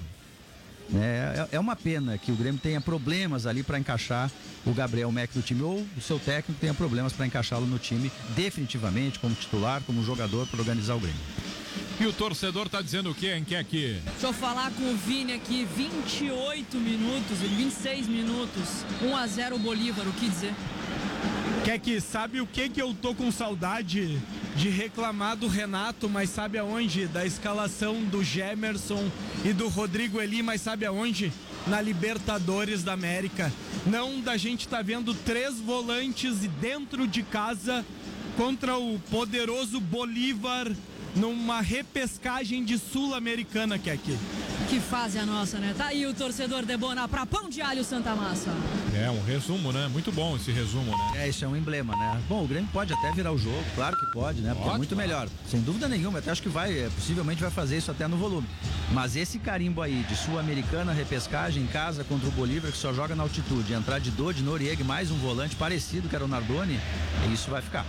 É, é uma pena que o Grêmio tenha problemas ali para encaixar o Gabriel Meck no time, ou o seu técnico tenha problemas para encaixá-lo no time definitivamente, como titular, como jogador, para organizar o Grêmio. E o torcedor tá dizendo o quê, hein, Keck? Deixa eu falar com o Vini aqui, vinte e oito minutos, vinte e seis minutos, um a zero Bolívar, o que dizer? Keck, sabe o que que eu tô com saudade de reclamar do Renato, mas sabe aonde? Da escalação do Gemerson e do Rodrigo Eli, mas sabe aonde? Na Libertadores da América. Não da gente tá vendo três volantes dentro de casa contra o poderoso Bolívar numa repescagem de Sul-Americana, Keck. Que fase a nossa, né? Tá aí o torcedor Debona pra Pão de Alho Santa Massa. É, um resumo, né? Muito bom esse resumo, né? É, isso é um emblema, né? Bom, o Grêmio pode até virar o jogo, claro que pode, né? Porque Ótimo. é muito melhor, sem dúvida nenhuma. Até acho que vai, é, possivelmente vai fazer isso até no volume. Mas esse carimbo aí de Sul-Americana, repescagem em casa contra o Bolívar, que só joga na altitude, entrar de Dodi, Noriega, mais um volante parecido que era o Nardoni, isso vai ficar.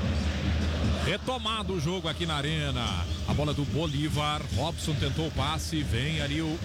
Retomado o jogo aqui na arena. A bola do Bolívar. Robson tentou o passe. Vem ali o, o,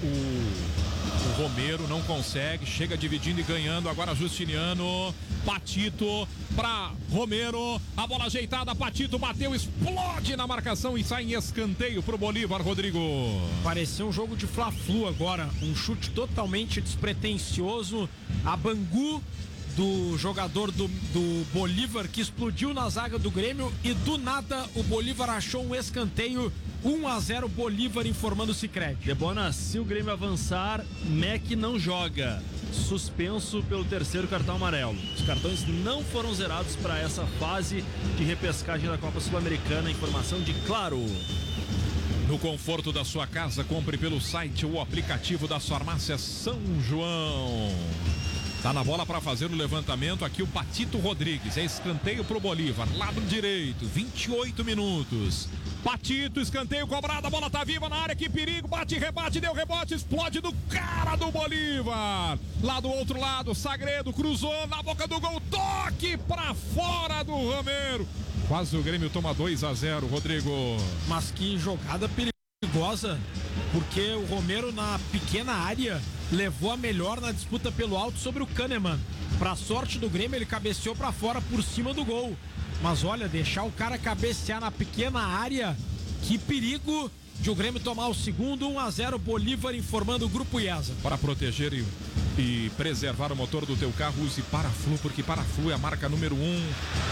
o Romero. Não consegue. Chega dividindo e ganhando. Agora Justiniano. Patito para Romero. A bola ajeitada. Patito bateu. Explode na marcação e sai em escanteio pro Bolívar, Rodrigo. Pareceu um jogo de Fla-Flu agora. Um chute totalmente despretensioso. A Bangu do jogador do, do Bolívar, que explodiu na zaga do Grêmio, e do nada o Bolívar achou um escanteio. um a zero Bolívar, informando o Sicredi. Debona, se o Grêmio avançar, Meck não joga, suspenso pelo terceiro cartão amarelo. Os cartões não foram zerados para essa fase de repescagem da Copa Sul-Americana. Informação de Claro. No conforto da sua casa, compre pelo site ou aplicativo da Farmácia São João. Tá na bola para fazer o levantamento aqui o Patito Rodrigues. É escanteio pro Bolívar, lado direito, vinte e oito minutos. Patito, escanteio cobrado, a bola tá viva na área, que perigo, bate, rebate, deu rebote, explode do cara do Bolívar. Lá do outro lado, Sagredo cruzou na boca do gol, toque pra fora do Romero. Quase o Grêmio toma dois a zero, Rodrigo. Mas que jogada perigosa, porque o Romero na pequena área levou a melhor na disputa pelo alto sobre o Kahneman. Pra sorte do Grêmio, ele cabeceou pra fora por cima do gol. Mas olha, deixar o cara cabecear na pequena área, que perigo de o Grêmio tomar o segundo. Um a zero Bolívar, informando o Grupo IESA. Para proteger e, e preservar o motor do teu carro, use Paraflu, porque Paraflu é a marca número um.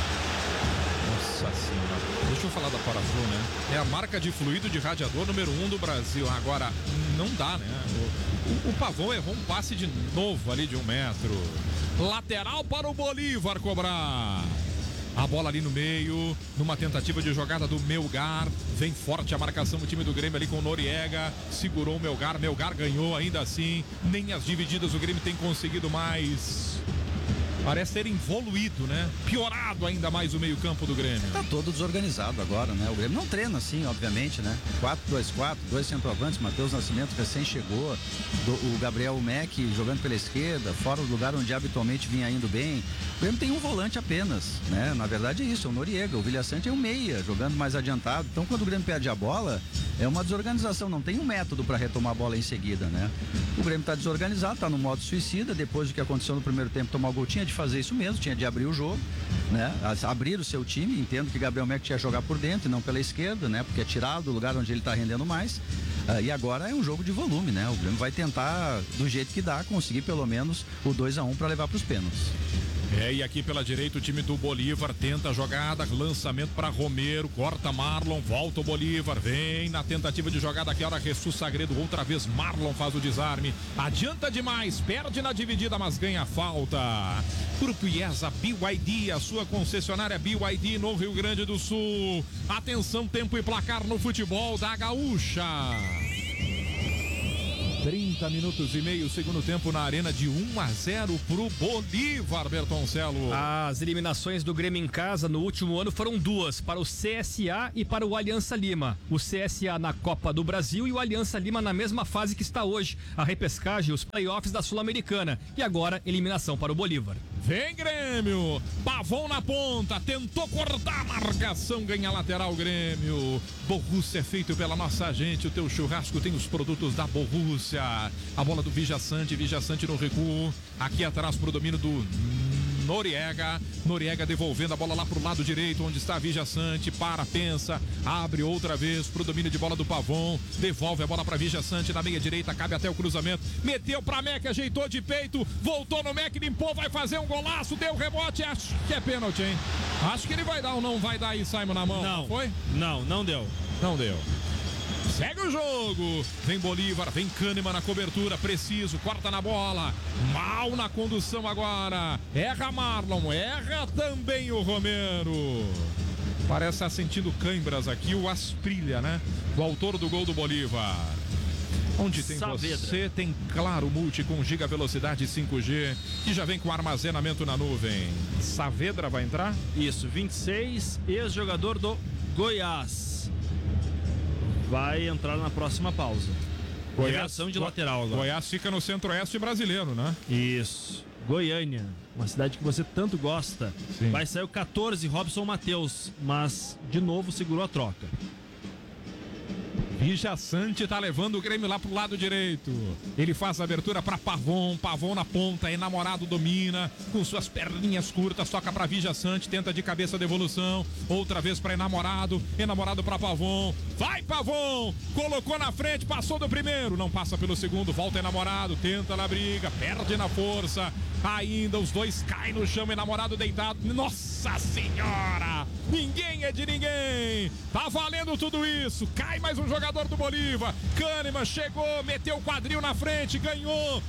Nossa senhora, deixa eu falar da Paraflu, né? É a marca de fluido de radiador número um do Brasil. Agora, não dá, né? O, o, o Pavão errou um passe de novo ali de um metro. Lateral para o Bolívar cobrar. A bola ali no meio, numa tentativa de jogada do Melgar. Vem forte a marcação do time do Grêmio ali com o Noriega. Segurou o Melgar, Melgar ganhou ainda assim. Nem as divididas o Grêmio tem conseguido mais. Parece ter evoluído, né? Piorado ainda mais o meio-campo do Grêmio. Tá todo desorganizado agora, né? O Grêmio não treina assim, obviamente, né? quatro dois quatro, dois centroavantes, Matheus Nascimento recém chegou, do, o Gabriel Meck jogando pela esquerda, fora do lugar onde habitualmente vinha indo bem. O Grêmio tem um volante apenas, né? Na verdade é isso, é o Noriega. O Vilhaçante é um meia, jogando mais adiantado. Então quando o Grêmio perde a bola, é uma desorganização, não tem um método para retomar a bola em seguida, né? O Grêmio tá desorganizado, tá no modo suicida, depois do que aconteceu no primeiro tempo, tomar o gol, tinha de fazer isso mesmo, tinha de abrir o jogo, né? Abrir o seu time, entendo que Gabriel Meck tinha que jogar por dentro e não pela esquerda, né? Porque é tirado do lugar onde ele tá rendendo mais. Uh, e agora é um jogo de volume, né? O Grêmio vai tentar, do jeito que dá, conseguir pelo menos o dois a um para levar para os pênaltis. É, e aqui pela direita o time do Bolívar tenta a jogada, lançamento para Romero, corta Marlon, volta o Bolívar, vem na tentativa de jogada aqui, hora Jesus Sagredo, outra vez Marlon faz o desarme, adianta demais, perde na dividida, mas ganha a falta. Grupo IESA B Y D, a sua concessionária B Y D no Rio Grande do Sul. Atenção, tempo e placar no futebol da Gaúcha. trinta minutos e meio, segundo tempo na arena, de um a zero pro Bolívar, Bertoncelo. As eliminações do Grêmio em casa no último ano foram duas, para o C S A e para o Aliança Lima. O C S A na Copa do Brasil e o Aliança Lima na mesma fase que está hoje, a repescagem, os playoffs da Sul-Americana. E agora, eliminação para o Bolívar. Vem Grêmio, Pavão na ponta, tentou cortar a marcação, ganha lateral Grêmio. Borussia é feito pela nossa gente, o teu churrasco tem os produtos da Borussia. A bola do Vijaçante, Vijaçante no recuo, aqui atrás pro domínio do Noriega, Noriega devolvendo a bola lá pro lado direito, onde está a Vijaçante, para, pensa, abre outra vez pro domínio de bola do Pavão, devolve a bola pra Vijaçante na meia direita, cabe até o cruzamento, meteu pra Mec, ajeitou de peito, voltou no Mec, limpou, vai fazer um golaço, deu rebote, acho que é pênalti, hein? Acho que ele vai dar ou não vai dar aí, Simon, na mão, não, foi? Não, não deu. Não deu. Segue o jogo, vem Bolívar, vem Kahneman na cobertura, preciso, corta na bola, mal na condução agora, erra Marlon, erra também o Romero. Parece estar sentindo câimbras aqui o Asprilha, né? O autor do gol do Bolívar. Onde tem Saavedra. Você, tem Claro Multi com giga velocidade cinco G, que já vem com armazenamento na nuvem. Saavedra vai entrar? Isso, vinte e seis, ex-jogador do Goiás. Vai entrar na próxima pausa. Reversão de Go lateral agora. Goiás fica no centro-oeste brasileiro, né? Isso. Goiânia, uma cidade que você tanto gosta. Sim. Vai sair o quatorze, Robson Matheus, mas de novo segurou a troca. Vijaçante tá levando o Grêmio lá pro lado direito. Ele faz a abertura para Pavon, Pavon na ponta, enamorado domina, com suas perninhas curtas, toca para Vijaçante, tenta de cabeça a devolução, outra vez para enamorado, enamorado para Pavon. Vai Pavon, colocou na frente, passou do primeiro, não passa pelo segundo, volta enamorado, tenta na briga, perde na força. Ainda os dois caem no chão, enamorado deitado. Nossa senhora! Ninguém é de ninguém! Tá valendo tudo isso! Cai mais um jogador do Bolívar. Kahneman chegou, meteu o quadril na frente, ganhou.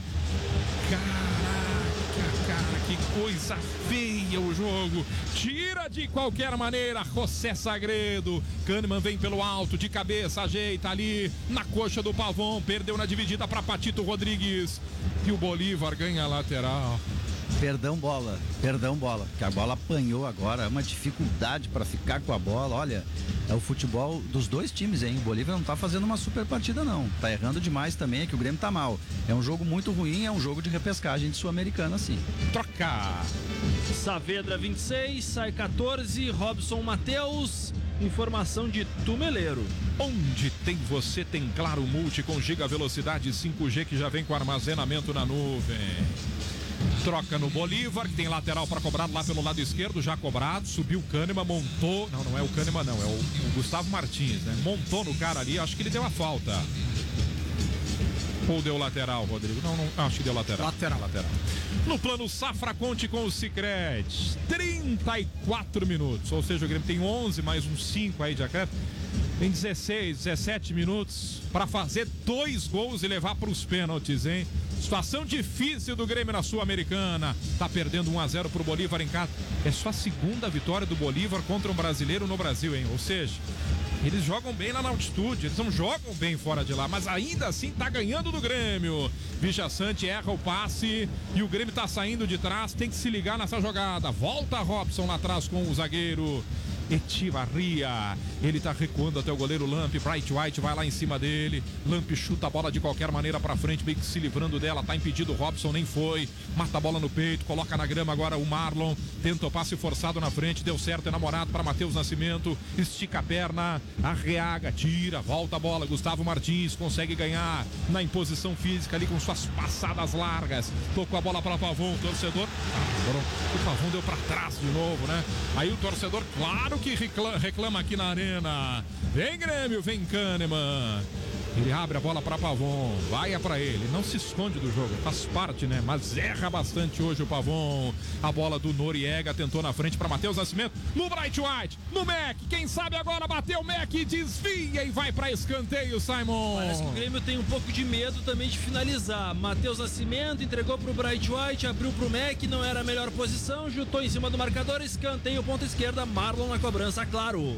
Caraca, cara, que coisa feia o jogo. Tira de qualquer maneira, José Sagredo. Kahneman vem pelo alto, de cabeça, ajeita ali na coxa do Pavão. Perdeu na dividida para Patito Rodrigues. E o Bolívar ganha a lateral. Perdão bola, perdão bola, porque a bola apanhou agora, é uma dificuldade para ficar com a bola. Olha, é o futebol dos dois times, hein? O Bolívar não tá fazendo uma super partida não, tá errando demais também, é que o Grêmio tá mal. É um jogo muito ruim, é um jogo de repescagem de Sul-Americana, sim. Troca! Saavedra vinte e seis, sai quatorze, Robson Matheus, informação de Tumeleiro. Onde tem você, tem Claro Multi com giga velocidade cinco G que já vem com armazenamento na nuvem. Troca no Bolívar, que tem lateral para cobrar lá pelo lado esquerdo, já cobrado, subiu o Kahneman, montou, não, não é o Kahneman não, é o, o Gustavo Martins, né? Montou no cara ali, acho que ele deu a falta. Ou deu lateral, Rodrigo? Não, não, acho que deu lateral. Lateral. Lateral. No plano Safra, conte com o Sicredi. trinta e quatro minutos, ou seja, o Grêmio tem onze, mais uns cinco aí de acréscimo. Tem dezesseis, dezessete minutos para fazer dois gols e levar para os pênaltis, hein? Situação difícil do Grêmio na Sul-Americana. Tá perdendo um a zero pro Bolívar em casa. É só a segunda vitória do Bolívar contra um brasileiro no Brasil, hein? Ou seja, eles jogam bem lá na altitude, eles não jogam bem fora de lá, mas ainda assim tá ganhando do Grêmio. Vijaçante erra o passe e o Grêmio tá saindo de trás, tem que se ligar nessa jogada. Volta Robson lá atrás com o zagueiro Etivarria, ele tá recuando até o goleiro Lamp, Bright White vai lá em cima dele, Lamp chuta a bola de qualquer maneira pra frente, meio que se livrando dela, tá impedido, o Robson nem foi, mata a bola no peito, coloca na grama agora o Marlon, tenta o passe forçado na frente, deu certo, enamorado para Matheus Nascimento, estica a perna, Arreaga, tira, volta a bola, Gustavo Martins consegue ganhar na imposição física ali com suas passadas largas, tocou a bola para Pavão, o torcedor, ah, o Pavão deu para trás de novo, né? Aí o torcedor, claro que reclama, reclama aqui na arena. Vem Grêmio, vem Kahneman. Ele abre a bola para Pavon, vai é para ele, não se esconde do jogo, faz parte, né? Mas erra bastante hoje o Pavon. A bola do Noriega tentou na frente para Matheus Nascimento, no Bright White, no Mac, quem sabe agora bateu o Mac, desvia e vai para escanteio, Simon. Parece que o Grêmio tem um pouco de medo também de finalizar. Matheus Nascimento entregou pro Bright White, abriu pro Mac, não era a melhor posição, chutou em cima do marcador, escanteio, ponta esquerda, Marlon na cobrança, claro.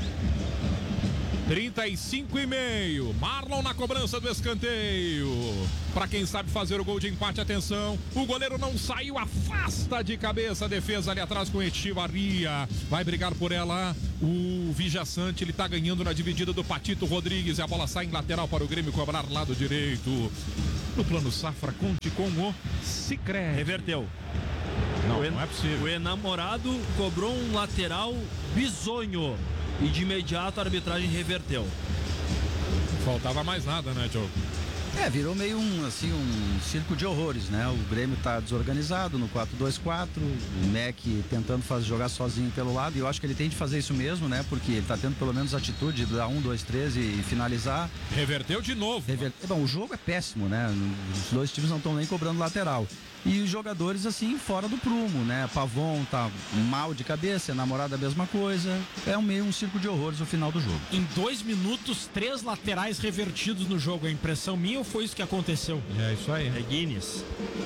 trinta e cinco e meio, Marlon na cobrança do escanteio. Para quem sabe fazer o gol de empate, atenção. O goleiro não saiu, afasta de cabeça a defesa ali atrás com Echevarria. Vai brigar por ela o Vijaçante, ele tá ganhando na dividida do Patito Rodrigues. E a bola sai em lateral para o Grêmio cobrar lado direito. No plano Safra, conte com o Sicredi. Reverteu. Não, o en... não é possível. O enamorado cobrou um lateral bizonho. E de imediato a arbitragem reverteu. Faltava mais nada, né, Diogo? É, virou meio um, assim, um circo de horrores, né? O Grêmio tá desorganizado no quatro dois quatro, o Mac tentando fazer, jogar sozinho pelo lado, e eu acho que ele tem de fazer isso mesmo, né? Porque ele tá tendo pelo menos a atitude de dar um, dois, três e finalizar. Reverteu de novo. Rever... Bom, o jogo é péssimo, né? Os dois times não estão nem cobrando lateral. E os jogadores, assim, fora do prumo, né? Pavon tá mal de cabeça, namorada a mesma coisa. É um meio um circo de horrores no final do jogo. Em dois minutos, três laterais revertidos no jogo. A impressão minha ou foi isso que aconteceu? É isso aí. É Guinness.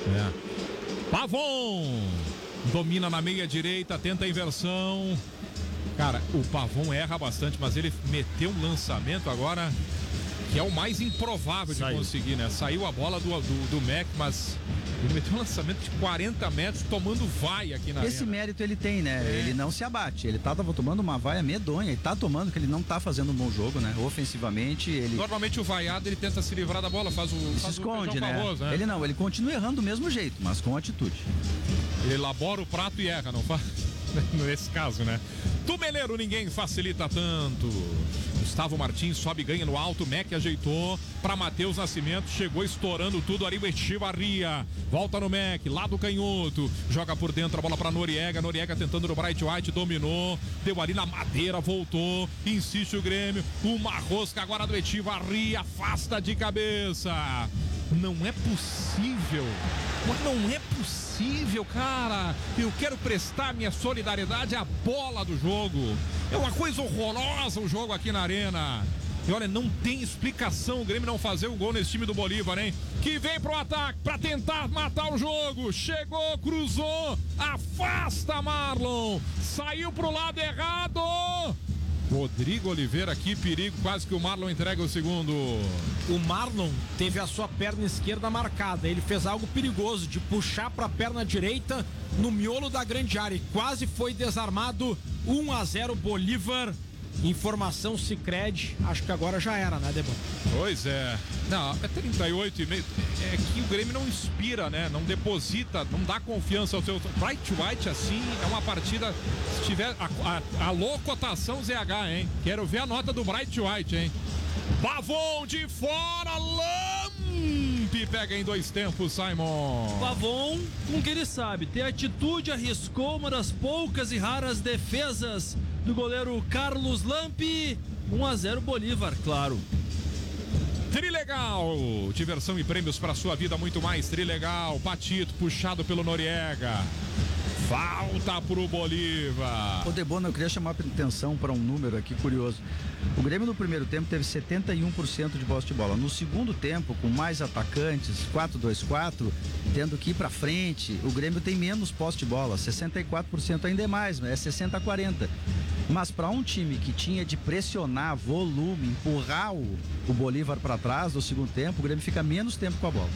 É. Pavon domina na meia direita, tenta a inversão. Cara, o Pavon erra bastante, mas ele meteu um lançamento agora que é o mais improvável de Saiu. conseguir, né? Saiu a bola do, do, do Mac, mas ele meteu um lançamento de quarenta metros tomando vaia aqui na Esse arena. mérito ele tem, né? É. Ele não se abate. Ele tá, tava tomando uma vaia medonha. Ele tá tomando, que ele não tá fazendo um bom jogo, né? Ofensivamente, ele... Normalmente o vaiado, ele tenta se livrar da bola, faz o... Ele faz se esconde, o né? Famoso, né? Ele não, ele continua errando do mesmo jeito, mas com atitude. Ele elabora o prato e erra, não faz? Nesse caso, né? Tumeleiro, ninguém facilita tanto. Gustavo Martins sobe e ganha no alto. Mac ajeitou para Matheus Nascimento. Chegou estourando tudo. Ari Echevarria. Volta no Mac, lado canhoto. Joga por dentro a bola para Noriega. Noriega tentando no Bright White. Dominou. Deu ali na madeira. Voltou. Insiste o Grêmio. Uma rosca agora do Echevarria. Afasta de cabeça. Não é possível. Não é possível, cara. Eu quero prestar minha solidariedade à bola do jogo. É uma coisa horrorosa o jogo aqui na arena. E olha, não tem explicação o Grêmio não fazer um gol nesse time do Bolívar, hein? Que vem pro ataque pra tentar matar o jogo. Chegou, cruzou, afasta Marlon. Saiu pro lado errado. Rodrigo Oliveira, que perigo, quase que o Marlon entrega o segundo. O Marlon teve a sua perna esquerda marcada, ele fez algo perigoso de puxar para a perna direita no miolo da grande área e quase foi desarmado. um a zero Bolívar. Informação Sicredi, acho que agora já era, né, Debon? Pois é. Não, é trinta e oito e meio. É que o Grêmio não inspira, né? Não deposita, não dá confiança ao seu. Bright White, assim, é uma partida. Se tiver. A, a, alô, cotação Z H, hein? Quero ver a nota do Bright White, hein? Pavon de fora, Lampe pega em dois tempos, Simon. Pavon, com o que ele sabe, ter atitude, arriscou uma das poucas e raras defesas do goleiro Carlos Lampe. um a zero Bolívar, claro. Trilegal, diversão e prêmios para sua vida, muito mais. Trilegal, Patito puxado pelo Noriega. Falta pro Bolívar. Ô Debona, eu queria chamar a atenção para um número aqui curioso. O Grêmio no primeiro tempo teve setenta e um por cento de posse de bola. No segundo tempo, com mais atacantes, quatro dois quatro, tendo que ir para frente, o Grêmio tem menos posse de bola, sessenta e quatro por cento ainda é mais, é sessenta a quarenta. Mas para um time que tinha de pressionar, volume, empurrar o, o Bolívar para trás no segundo tempo, o Grêmio fica menos tempo com a bola.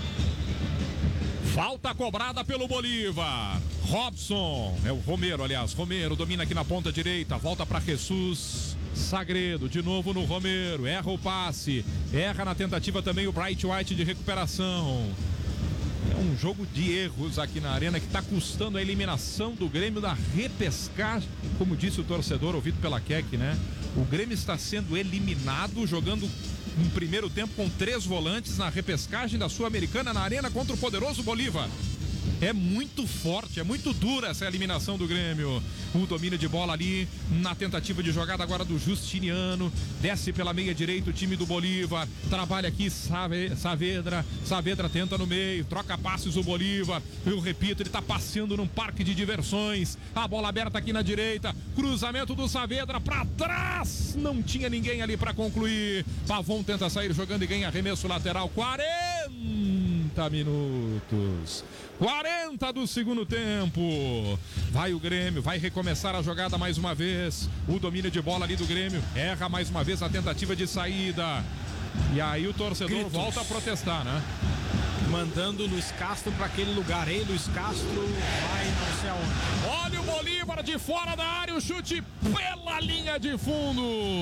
Falta cobrada pelo Bolívar. Robson, é o Romero, aliás, Romero domina aqui na ponta direita, volta para Jesus Sagredo, de novo no Romero, erra o passe, erra na tentativa também o Bright White de recuperação. É um jogo de erros aqui na arena que está custando a eliminação do Grêmio da repescagem, como disse o torcedor ouvido pela Keck, né? O Grêmio está sendo eliminado jogando um primeiro tempo com três volantes na repescagem da Sul-Americana na arena contra o poderoso Bolívar. É muito forte, é muito dura essa eliminação do Grêmio. O domínio de bola ali na tentativa de jogada agora do Justiniano. Desce pela meia direita o time do Bolívar. Trabalha aqui Save, Saavedra. Saavedra tenta no meio, troca passes o Bolívar. Eu repito, ele tá passeando num parque de diversões. A bola aberta aqui na direita. Cruzamento do Saavedra pra trás. Não tinha ninguém ali pra concluir. Pavon tenta sair jogando e ganha arremesso lateral. quarenta minutos. quarenta do segundo tempo. Vai o Grêmio, vai recomeçar a jogada mais uma vez. O domínio de bola ali do Grêmio. Erra mais uma vez a tentativa de saída. E aí o torcedor Gritos. volta a protestar, né? Mandando o Luiz Castro para aquele lugar. Ei, Luiz Castro, vai não sei aonde. Olha o Bolívar de fora da área. O chute pela linha de fundo.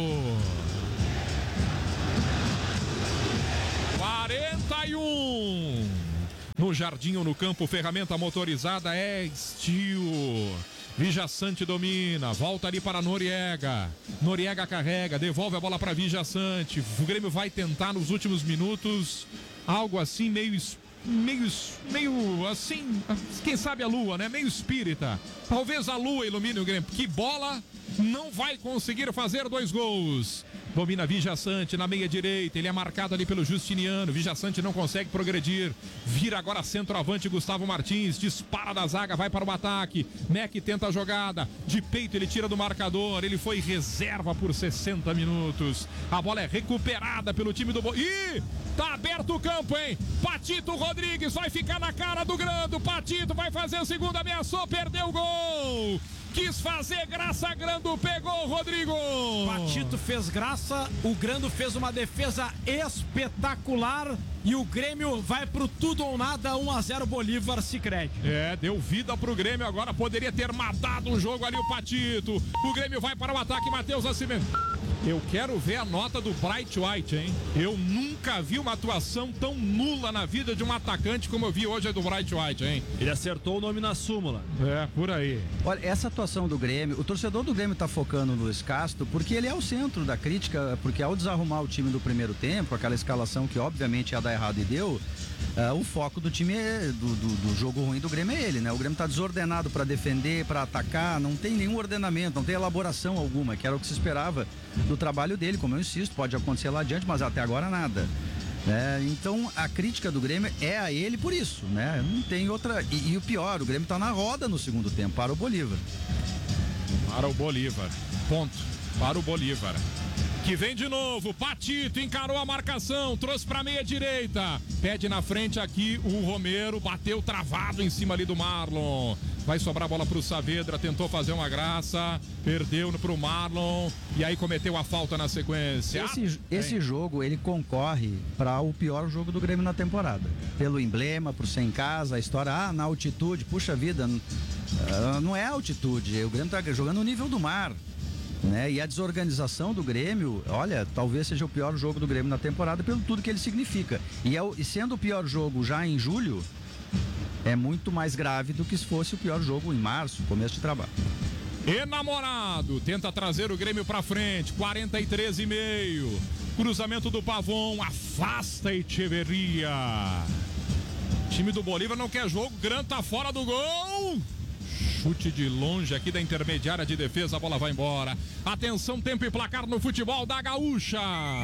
quarenta e um. No jardim ou no campo, ferramenta motorizada é Steel. Vijaçante domina, volta ali para Noriega. Noriega carrega, devolve a bola para Vijaçante. O Grêmio vai tentar nos últimos minutos algo assim meio meio meio assim, quem sabe a lua, né? Meio espírita. Talvez a lua ilumine o Grêmio. Que bola não vai conseguir fazer dois gols. Domina Vijaçante na meia direita, ele é marcado ali pelo Justiniano. Vijaçante não consegue progredir, vira agora centroavante Gustavo Martins, dispara da zaga, vai para o ataque. Mac tenta a jogada, de peito ele tira do marcador, ele foi reserva por sessenta minutos. A bola é recuperada pelo time do... Bo... Ih, tá aberto o campo, hein? Patito Rodrigues vai ficar na cara do Grando, Patito vai fazer o segundo, ameaçou, perdeu o gol. Quis fazer graça, Grando pegou, Rodrigo. Patito fez graça, o Grando fez uma defesa espetacular e o Grêmio vai pro tudo ou nada, um a zero Bolívar, Sicredi. É, deu vida pro Grêmio, agora poderia ter matado o jogo ali o Patito. O Grêmio vai para o ataque, Matheus Nascimento. Eu quero ver a nota do Bright White, hein? Eu nunca vi uma atuação tão nula na vida de um atacante como eu vi hoje a do Bright White, hein? Ele acertou o nome na súmula. É, por aí. Olha, essa atuação do Grêmio, o torcedor do Grêmio tá focando no Luiz Castro porque ele é o centro da crítica, porque ao desarrumar o time do primeiro tempo, aquela escalação que obviamente ia dar errado e deu, uh, o foco do time, é, do, do, do jogo ruim do Grêmio é ele, né? O Grêmio tá desordenado para defender, para atacar, não tem nenhum ordenamento, não tem elaboração alguma, que era o que se esperava do trabalho dele, como eu insisto, pode acontecer lá adiante, mas até agora nada. É, então a crítica do Grêmio é a ele por isso, né? Não tem outra. E, e o pior, o Grêmio tá na roda no segundo tempo para o Bolívar. Para o Bolívar. Ponto. Para o Bolívar. Que vem de novo, Patito encarou a marcação, trouxe para meia direita, pede na frente aqui o Romero, bateu travado em cima ali do Marlon. Vai sobrar a bola pro Saavedra, tentou fazer uma graça, perdeu pro Marlon e aí cometeu a falta na sequência. Esse, esse jogo, ele concorre para o pior jogo do Grêmio na temporada. Pelo emblema, por ser em casa, a história, ah, na altitude, puxa vida, uh, não é altitude, o Grêmio tá jogando no nível do mar. Né? E a desorganização do Grêmio, olha, talvez seja o pior jogo do Grêmio na temporada pelo tudo que ele significa. E, é o, e sendo o pior jogo já em julho, é muito mais grave do que se fosse o pior jogo em março, começo de trabalho. Enamorado, tenta trazer o Grêmio pra frente, quarenta e três e meio. Cruzamento do Pavon, afasta Echeverria. Time do Bolívar não quer jogo, Gran tá fora do gol. Chute de longe aqui da intermediária de defesa, a bola vai embora. Atenção, tempo e placar no futebol da Gaúcha.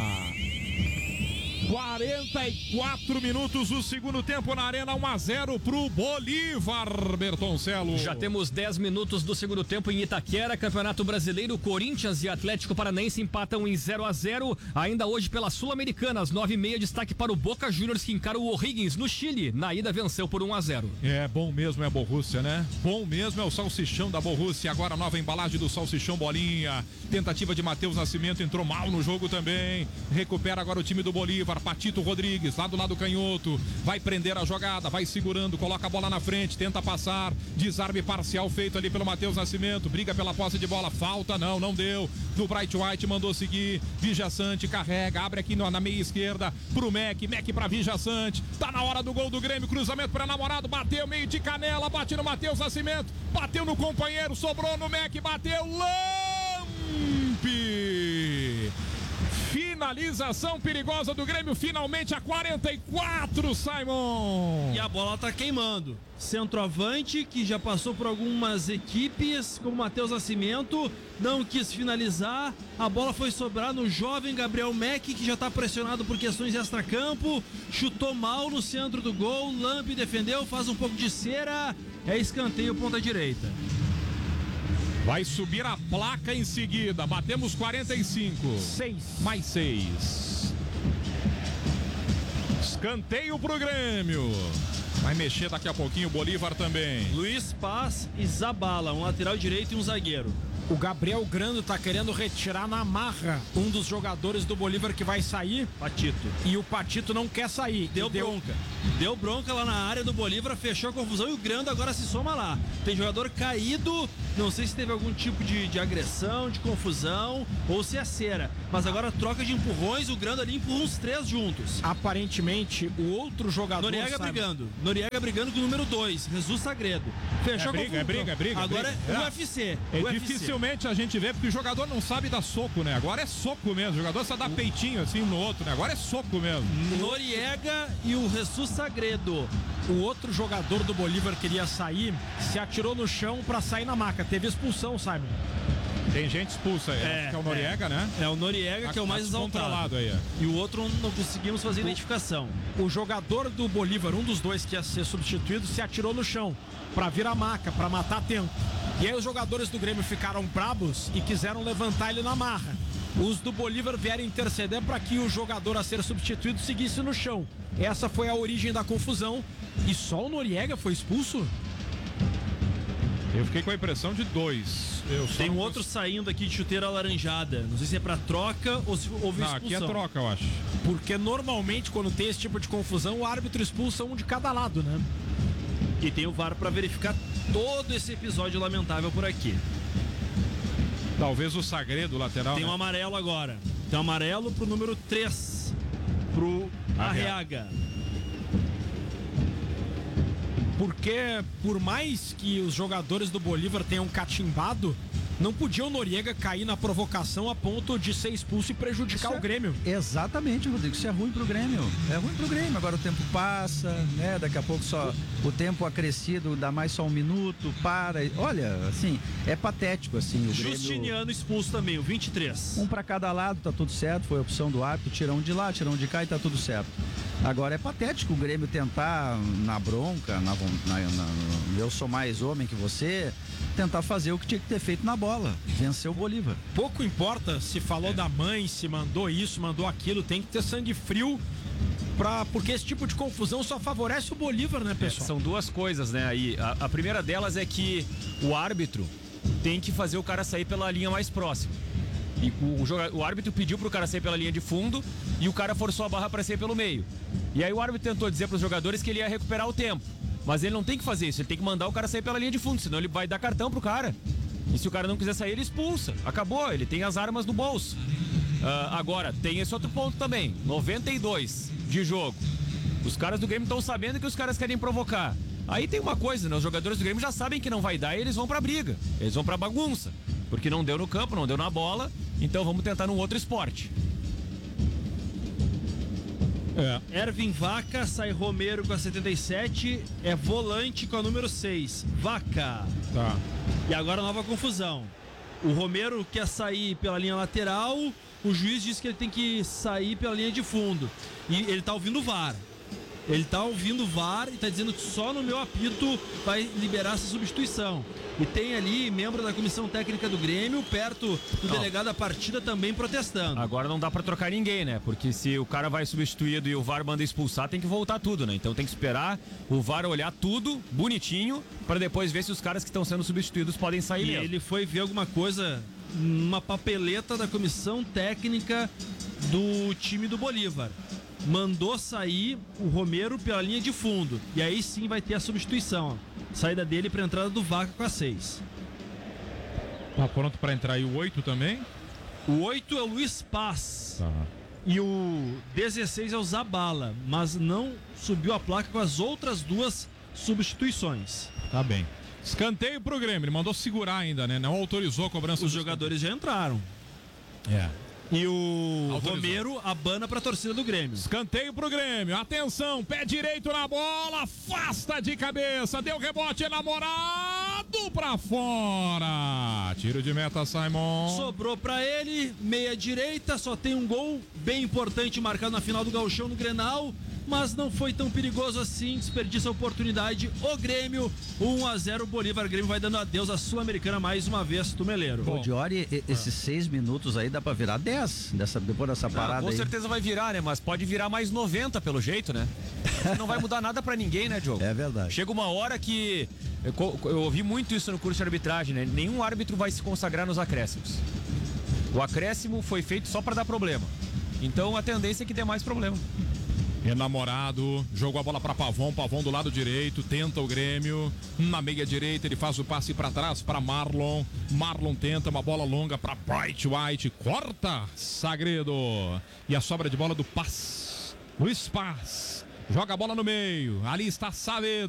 quarenta e quatro minutos do segundo tempo na Arena, um a zero pro Bolívar, Bertoncelo. Já temos dez minutos do segundo tempo em Itaquera, Campeonato Brasileiro, Corinthians e Atlético Paranaense empatam em zero a zero, ainda hoje pela Sul-Americana, às nove e meia, destaque para o Boca Juniors que encara o O'Higgins no Chile, na ida venceu por um a zero. É, bom mesmo é a Borussia, né? Bom mesmo é o salsichão da Borussia, agora a nova embalagem do salsichão bolinha, tentativa de Matheus Nascimento, entrou mal no jogo também, recupera agora o time do Bolívar, Patito Rodrigues, lá do lado canhoto, vai prender a jogada, vai segurando, coloca a bola na frente, tenta passar, desarme parcial feito ali pelo Matheus Nascimento, briga pela posse de bola, falta, não, não deu, do Bright White mandou seguir, Vijaçante carrega, abre aqui na meia esquerda pro Mac, Mac pra Vijaçante, tá na hora do gol do Grêmio, cruzamento para namorado, bateu meio de canela, bate no Matheus Nascimento, bateu no companheiro, sobrou no Mac, bateu, Lampe! Finalização perigosa do Grêmio, finalmente a quarenta e quatro, Simon. E a bola tá queimando. Centroavante que já passou por algumas equipes, como Matheus Nascimento, não quis finalizar. A bola foi sobrar no jovem Gabriel Mack, que já está pressionado por questões extracampo. Chutou mal no centro do gol. Lampe defendeu, faz um pouco de cera. É escanteio, ponta direita. Vai subir a placa em seguida. Batemos quarenta e cinco. Seis. Mais seis. Escanteio pro Grêmio. Vai mexer daqui a pouquinho o Bolívar também. Luiz Paz e Zabala, um lateral direito e um zagueiro. O Gabriel Grando tá querendo retirar na marra um dos jogadores do Bolívar que vai sair. Patito. E o Patito não quer sair. Deu bronca. Deu bronca lá na área do Bolívar, fechou a confusão e o Grando agora se soma lá. Tem jogador caído, não sei se teve algum tipo de, de agressão, de confusão ou se é cera. Mas agora troca de empurrões, o Grando ali empurra uns três juntos. Aparentemente, o outro jogador... Noriega sabe... brigando. Noriega brigando com o número dois, Jesus Sagredo. Fechou é briga, a confusão. é briga, é briga. Agora briga. é U F C. É U F C. dificilmente a gente vê, porque o jogador não sabe dar soco, né? Agora é soco mesmo. O jogador só dá peitinho assim no outro, né? Agora é soco mesmo. Noriega e o Jesus Sagredo. O outro jogador do Bolívar queria sair, se atirou no chão pra sair na maca. Teve expulsão, Simon. Tem gente expulsa aí. É, Acho que é o Noriega, é. né? É o Noriega tá, que é o mais exaltado. Aí, é. E o outro não conseguimos fazer identificação. O jogador do Bolívar, um dos dois que ia ser substituído, se atirou no chão pra vir a maca, pra matar tempo. E aí os jogadores do Grêmio ficaram brabos e quiseram levantar ele na marra. Os do Bolívar vieram interceder para que o jogador a ser substituído seguisse no chão. Essa foi a origem da confusão. E só o Noriega foi expulso? Eu fiquei com a impressão de dois. Eu Tem um outro saindo aqui de chuteira alaranjada. Não sei se é pra troca ou se houve expulsão. Não, aqui é troca, eu acho. Porque normalmente quando tem esse tipo de confusão, o árbitro expulsa um de cada lado, né? E tem o V A R para verificar todo esse episódio lamentável por aqui. Talvez o Sagredo, lateral. Tem né? um amarelo agora. Tem um amarelo pro número três. Pro Arriaga. Porque por mais que os jogadores do Bolívar tenham catimbado, não podia o Noriega cair na provocação a ponto de ser expulso e prejudicar Isso o Grêmio. É, exatamente, Rodrigo. Isso é ruim pro Grêmio. É ruim pro Grêmio. Agora o tempo passa, né? Daqui a pouco só o tempo acrescido, dá mais só um minuto, para. Olha, assim, é patético, assim. O Justiniano Grêmio... expulso também, o vinte e três. Um para cada lado, tá tudo certo. Foi a opção do árbitro, tira um de lá, tira um de cá e tá tudo certo. Agora é patético o Grêmio tentar, na bronca, na, na, na, eu sou mais homem que você, tentar fazer o que tinha que ter feito na bola, vencer o Bolívar. Pouco importa se falou é. da mãe, se mandou isso, mandou aquilo, tem que ter sangue frio, pra, porque esse tipo de confusão só favorece o Bolívar, né, pessoal? É, são duas coisas, né, aí. A, a primeira delas é que o árbitro tem que fazer o cara sair pela linha mais próxima. E o, o, o árbitro pediu pro cara sair pela linha de fundo e o cara forçou a barra para sair pelo meio. E aí o árbitro tentou dizer pros jogadores que ele ia recuperar o tempo. Mas ele não tem que fazer isso, ele tem que mandar o cara sair pela linha de fundo, senão ele vai dar cartão pro cara. E se o cara não quiser sair, ele expulsa. Acabou, ele tem as armas no bolso. Uh, agora, tem esse outro ponto também. noventa e dois de jogo. Os caras do Grêmio estão sabendo que os caras querem provocar. Aí tem uma coisa, né? Os jogadores do Grêmio já sabem que não vai dar e eles vão pra briga. Eles vão pra bagunça. Porque não deu no campo, não deu na bola. Então vamos tentar num outro esporte. É. Ervin Vaca, sai Romero com a setenta e sete, é volante com a número seis. Vaca. Tá. E agora nova confusão. O Romero quer sair pela linha lateral, o juiz diz que ele tem que sair pela linha de fundo. E ele tá ouvindo o V A R. Ele tá ouvindo o V A R e tá dizendo que só no meu apito vai liberar essa substituição. E tem ali membro da comissão técnica do Grêmio, perto do não. delegado da partida, também protestando. Agora não dá pra trocar ninguém, né? Porque se o cara vai substituído e o V A R manda expulsar, tem que voltar tudo, né? Então tem que esperar o V A R olhar tudo bonitinho pra depois ver se os caras que estão sendo substituídos podem sair e mesmo. Ele foi ver alguma coisa, uma papeleta da comissão técnica do time do Bolívar. Mandou sair o Romero pela linha de fundo. E aí sim vai ter a substituição. Saída dele para entrada do Vaca com a seis. Tá pronto para entrar aí o oito também? O oito é o Luiz Paz. Tá. E o dezesseis é o Zabala. Mas não subiu a placa com as outras duas substituições. Tá bem. Escanteio pro Grêmio. Ele mandou segurar ainda, né? Não autorizou a cobrança. Os jogadores já entraram. É. E o Autorizou. Romero abana pra torcida do Grêmio. Escanteio pro Grêmio. Atenção, pé direito na bola, afasta de cabeça, deu rebote enamorado pra fora. Tiro de meta, Simon. Sobrou pra ele, meia direita, só tem um gol bem importante marcado na final do Gauchão no Grenal, mas não foi tão perigoso assim, desperdiça a oportunidade. O Grêmio, um a zero, Bolívar. O Grêmio vai dando adeus à Sul-Americana mais uma vez, Tumeleiro. O Diori, esses seis minutos aí dá pra virar dez, dessa, depois dessa parada. Não, com aí. certeza vai virar, né? Mas pode virar mais noventa pelo jeito, né? Não vai mudar nada pra ninguém, né, Diogo? É verdade. Chega uma hora que... Eu, eu ouvi muito isso no curso de arbitragem, né? Nenhum árbitro vai se consagrar nos acréscimos. O acréscimo foi feito só pra dar problema. Então a tendência é que dê mais problema. Enamorado, jogou a bola para Pavão, Pavão do lado direito, tenta o Grêmio, na meia direita ele faz o passe para trás para Marlon, Marlon tenta uma bola longa para Bright White, corta, Sagredo, e a sobra de bola do Paz, Luiz Paz, joga a bola no meio, ali está Saavedra.